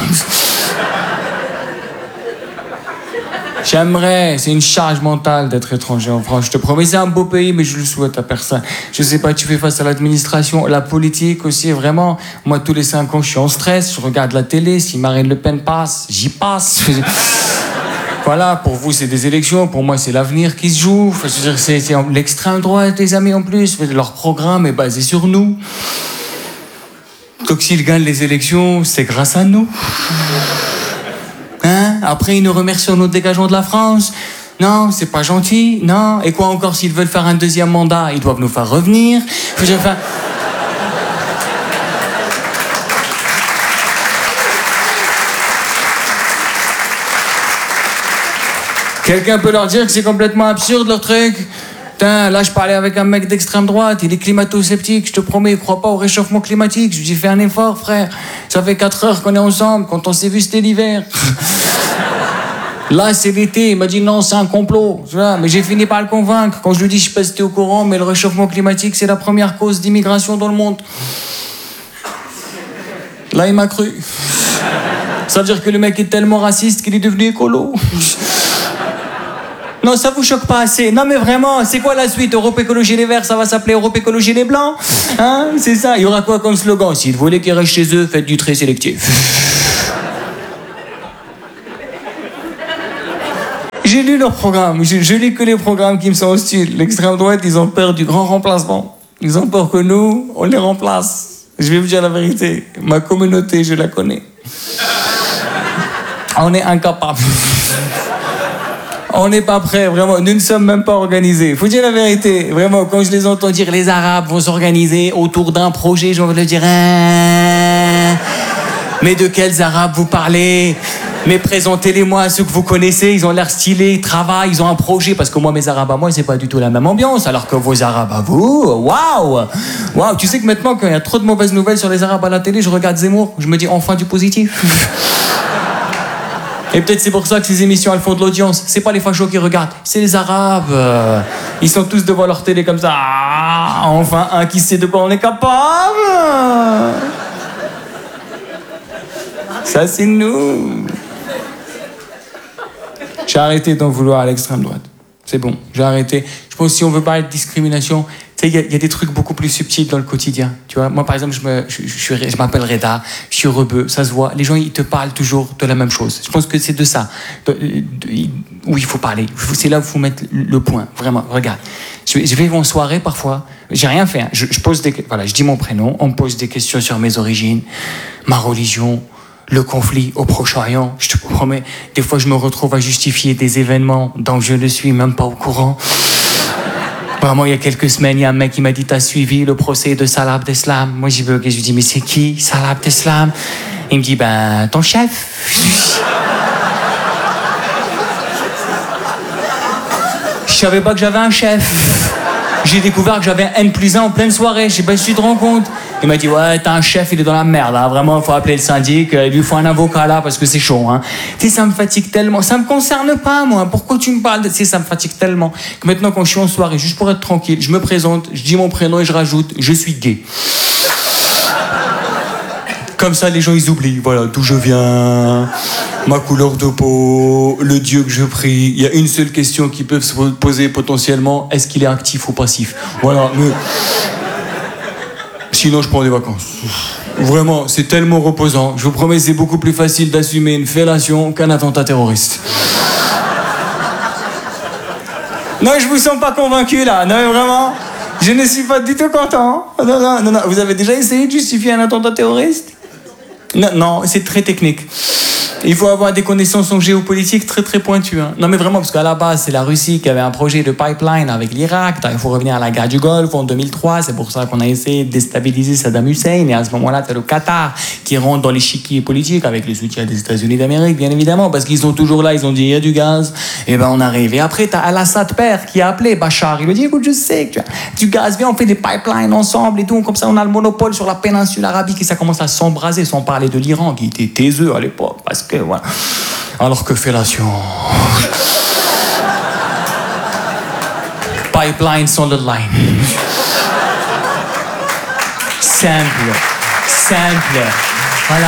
J'aimerais, c'est une charge mentale d'être étranger en France. Je te promets, c'est un beau pays, mais je le souhaite à personne. Je sais pas, tu fais face à l'administration, la politique aussi, vraiment. Moi, tous les cinq ans, je suis en stress, je regarde la télé, si Marine Le Pen passe, j'y passe. Voilà, pour vous, c'est des élections, pour moi, c'est l'avenir qui se joue. Enfin, je veux dire, c'est, c'est l'extrême droite, les amis, en plus. Leur programme est basé sur nous. Donc, s'ils gagnent les élections, c'est grâce à nous. Hein? Après, ils nous remercient notre dégagement de la France. Non, c'est pas gentil. Non. Et quoi encore, s'ils veulent faire un deuxième mandat, ils doivent nous faire revenir. Faut que je fasse... Quelqu'un peut leur dire que c'est complètement absurde leur truc? Putain, là je parlais avec un mec d'extrême droite, il est climato-sceptique, je te promets, il croit pas au réchauffement climatique. Je lui dis fais un effort frère, ça fait quatre heures qu'on est ensemble, quand on s'est vu c'était l'hiver. Là c'est l'été, il m'a dit non c'est un complot, mais j'ai fini par le convaincre. Quand je lui dis je sais pas si t'es au courant, mais le réchauffement climatique c'est la première cause d'immigration dans le monde. Là, il m'a cru. Ça veut dire que le mec est tellement raciste qu'il est devenu écolo. Non, ça vous choque pas assez. Non, mais vraiment, c'est quoi la suite? Europe Écologie Les Verts, ça va s'appeler Europe Écologie Les Blancs? Hein? C'est ça. Il y aura quoi comme slogan? Si vous voulez qu'ils restent chez eux, faites du tri sélectif. J'ai lu leur programme. Je, je lis que les programmes qui me sont hostiles. L'extrême droite, ils ont peur du grand remplacement. Ils ont peur que nous, on les remplace. Je vais vous dire la vérité. Ma communauté, je la connais. On est incapables. On n'est pas prêts, vraiment. Nous ne sommes même pas organisés. Faut dire la vérité. Vraiment, quand je les entends dire les Arabes vont s'organiser autour d'un projet, j'ai envie de leur dire hein, mais de quels Arabes vous parlez? Mais présentez-les-moi à ceux que vous connaissez. Ils ont l'air stylés, ils travaillent, ils ont un projet. Parce que moi, mes Arabes à moi, c'est pas du tout la même ambiance. Alors que vos Arabes à vous, waouh, waouh. Tu sais que maintenant, quand il y a trop de mauvaises nouvelles sur les Arabes à la télé, je regarde Zemmour, je me dis enfin du positif. Et peut-être c'est pour ça que ces émissions elles font de l'audience. C'est pas les fachos qui regardent, c'est les Arabes. Ils sont tous devant leur télé comme ça. Ah, enfin un qui sait de quoi on est capable. Ça c'est nous. J'ai arrêté d'en vouloir à l'extrême droite. C'est bon, j'ai arrêté. Je pense que si on veut parler de discrimination, tu sais, il y, y a des trucs beaucoup plus subtils dans le quotidien. Tu vois, moi par exemple, je, me, je, je, je, je m'appelle Reda, je suis rebeu, ça se voit. Les gens, ils te parlent toujours de la même chose. Je pense que c'est de ça de, de, de, où il faut parler. C'est là où il faut mettre le point. Vraiment, regarde. Je, je vais en soirée parfois, j'ai rien fait. Hein. Je, je pose des, voilà, je dis mon prénom, on me pose des questions sur mes origines, ma religion, le conflit au Proche-Orient. Je te promets, des fois je me retrouve à justifier des événements dont je ne suis même pas au courant. Vraiment, il y a quelques semaines, il y a un mec qui m'a dit « T'as suivi le procès de Salah Abdeslam ?» Moi, j'ai bloqué, je lui dis « Mais c'est qui, Salah Abdeslam ?» Il me dit « Ben, ton chef. » Je savais pas que j'avais un chef. J'ai découvert que j'avais un N plus un en pleine soirée. Je sais pas si tu te rends compte. Il m'a dit, ouais, t'as un chef, il est dans la merde. Hein. Vraiment, il faut appeler le syndic. Il lui faut un avocat là parce que c'est chaud. Hein. Tu sais, ça me fatigue tellement. Ça me concerne pas, moi. Pourquoi tu me parles de... Tu sais, ça me fatigue tellement que maintenant, quand je suis en soirée, juste pour être tranquille, je me présente, je dis mon prénom et je rajoute, je suis gay. Comme ça, les gens, ils oublient. Voilà, d'où je viens, ma couleur de peau, le Dieu que je prie. Il y a une seule question qui peut se poser potentiellement. Est-ce qu'il est actif ou passif? Voilà. Mais... Sinon, je prends des vacances. Vraiment, c'est tellement reposant. Je vous promets, c'est beaucoup plus facile d'assumer une fellation qu'un attentat terroriste. Non, je vous sens pas convaincu, là. Non, mais vraiment, je ne suis pas du tout content. Non, non, non, non. Vous avez déjà essayé de justifier un attentat terroriste? Non, non, c'est très technique. Il faut avoir des connaissances en géopolitique très très pointues. Hein. Non mais vraiment, parce qu'à la base, c'est la Russie qui avait un projet de pipeline avec l'Irak. Il faut revenir à la guerre du Golfe en deux mille trois. C'est pour ça qu'on a essayé de déstabiliser Saddam Hussein. Et à ce moment-là, c'est le Qatar qui rentre dans l'échiquier politique avec le soutien des États-Unis d'Amérique, bien évidemment, parce qu'ils sont toujours là. Ils ont dit, il y a du gaz. Et ben on arrive. Et après, t'as Al-Assad père qui a appelé Bachar. Il lui dit, écoute, je sais que tu as du gaz. Viens, on fait des pipelines ensemble et tout. Comme ça, on a le monopole sur la péninsule arabique et ça commence à s'embraser, sans parler de l'Iran qui était taiseux à l'époque. Parce que, voilà. Alors que fellation. Pipeline solid line. Simple. Simple. Voilà.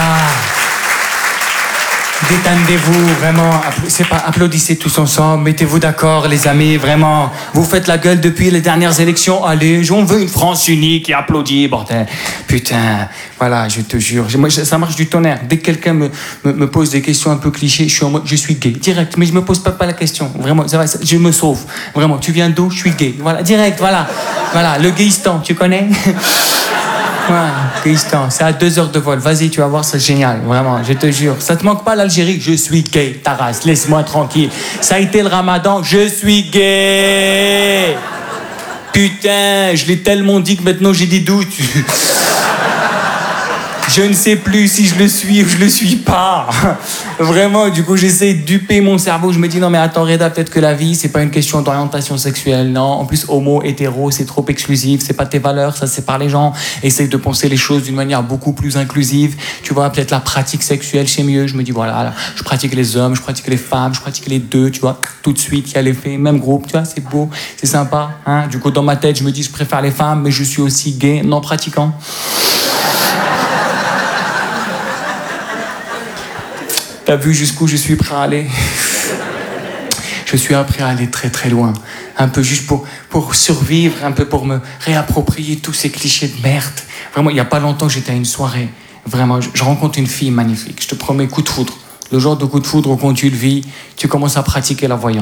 Détendez-vous, vraiment. C'est pas applaudissez tous ensemble. Mettez-vous d'accord, les amis, vraiment. Vous faites la gueule depuis les dernières élections. Allez, on veut une France unie qui applaudit, bordel. Putain, voilà, je te jure. Moi, ça marche du tonnerre. Dès que quelqu'un me, me, me pose des questions un peu clichés, je suis en mode, je suis gay. Direct, mais je me pose pas, pas la question. Vraiment, ça va, je me sauve. Vraiment, tu viens d'où? Je suis gay. Voilà, direct, voilà. Voilà, le gaystan, tu connais? Ouais, c'est à deux heures de vol. Vas-y, tu vas voir, c'est génial. Vraiment, je te jure. Ça te manque pas l'Algérie? Je suis gay, ta race. Laisse-moi tranquille. Ça a été le ramadan. Je suis gay. Putain, je l'ai tellement dit que maintenant j'ai des doutes. Je ne sais plus si je le suis ou je le suis pas. Vraiment, du coup, j'essaie de duper mon cerveau. Je me dis, non, mais attends, Reda, peut-être que la vie, c'est pas une question d'orientation sexuelle. Non, en plus, homo, hétéro, c'est trop exclusif. C'est pas tes valeurs, ça sépare les gens. Essaye de penser les choses d'une manière beaucoup plus inclusive. Tu vois, peut-être la pratique sexuelle, c'est mieux. Je me dis, voilà, là, je pratique les hommes, je pratique les femmes, je pratique les deux, tu vois. Tout de suite, il y a l'effet, même groupe, tu vois, c'est beau, c'est sympa. Hein. Du coup, dans ma tête, je me dis, je préfère les femmes, mais je suis aussi gay, non pratiquant. T'as vu jusqu'où je suis prêt à aller? Je suis prêt à aller très très loin. Un peu juste pour, pour survivre, un peu pour me réapproprier tous ces clichés de merde. Vraiment, il n'y a pas longtemps, j'étais à une soirée. Vraiment, je, je rencontre une fille magnifique. Je te promets, coup de foudre. Le genre de coup de foudre où quand tu le vis, tu commences à pratiquer la voyance.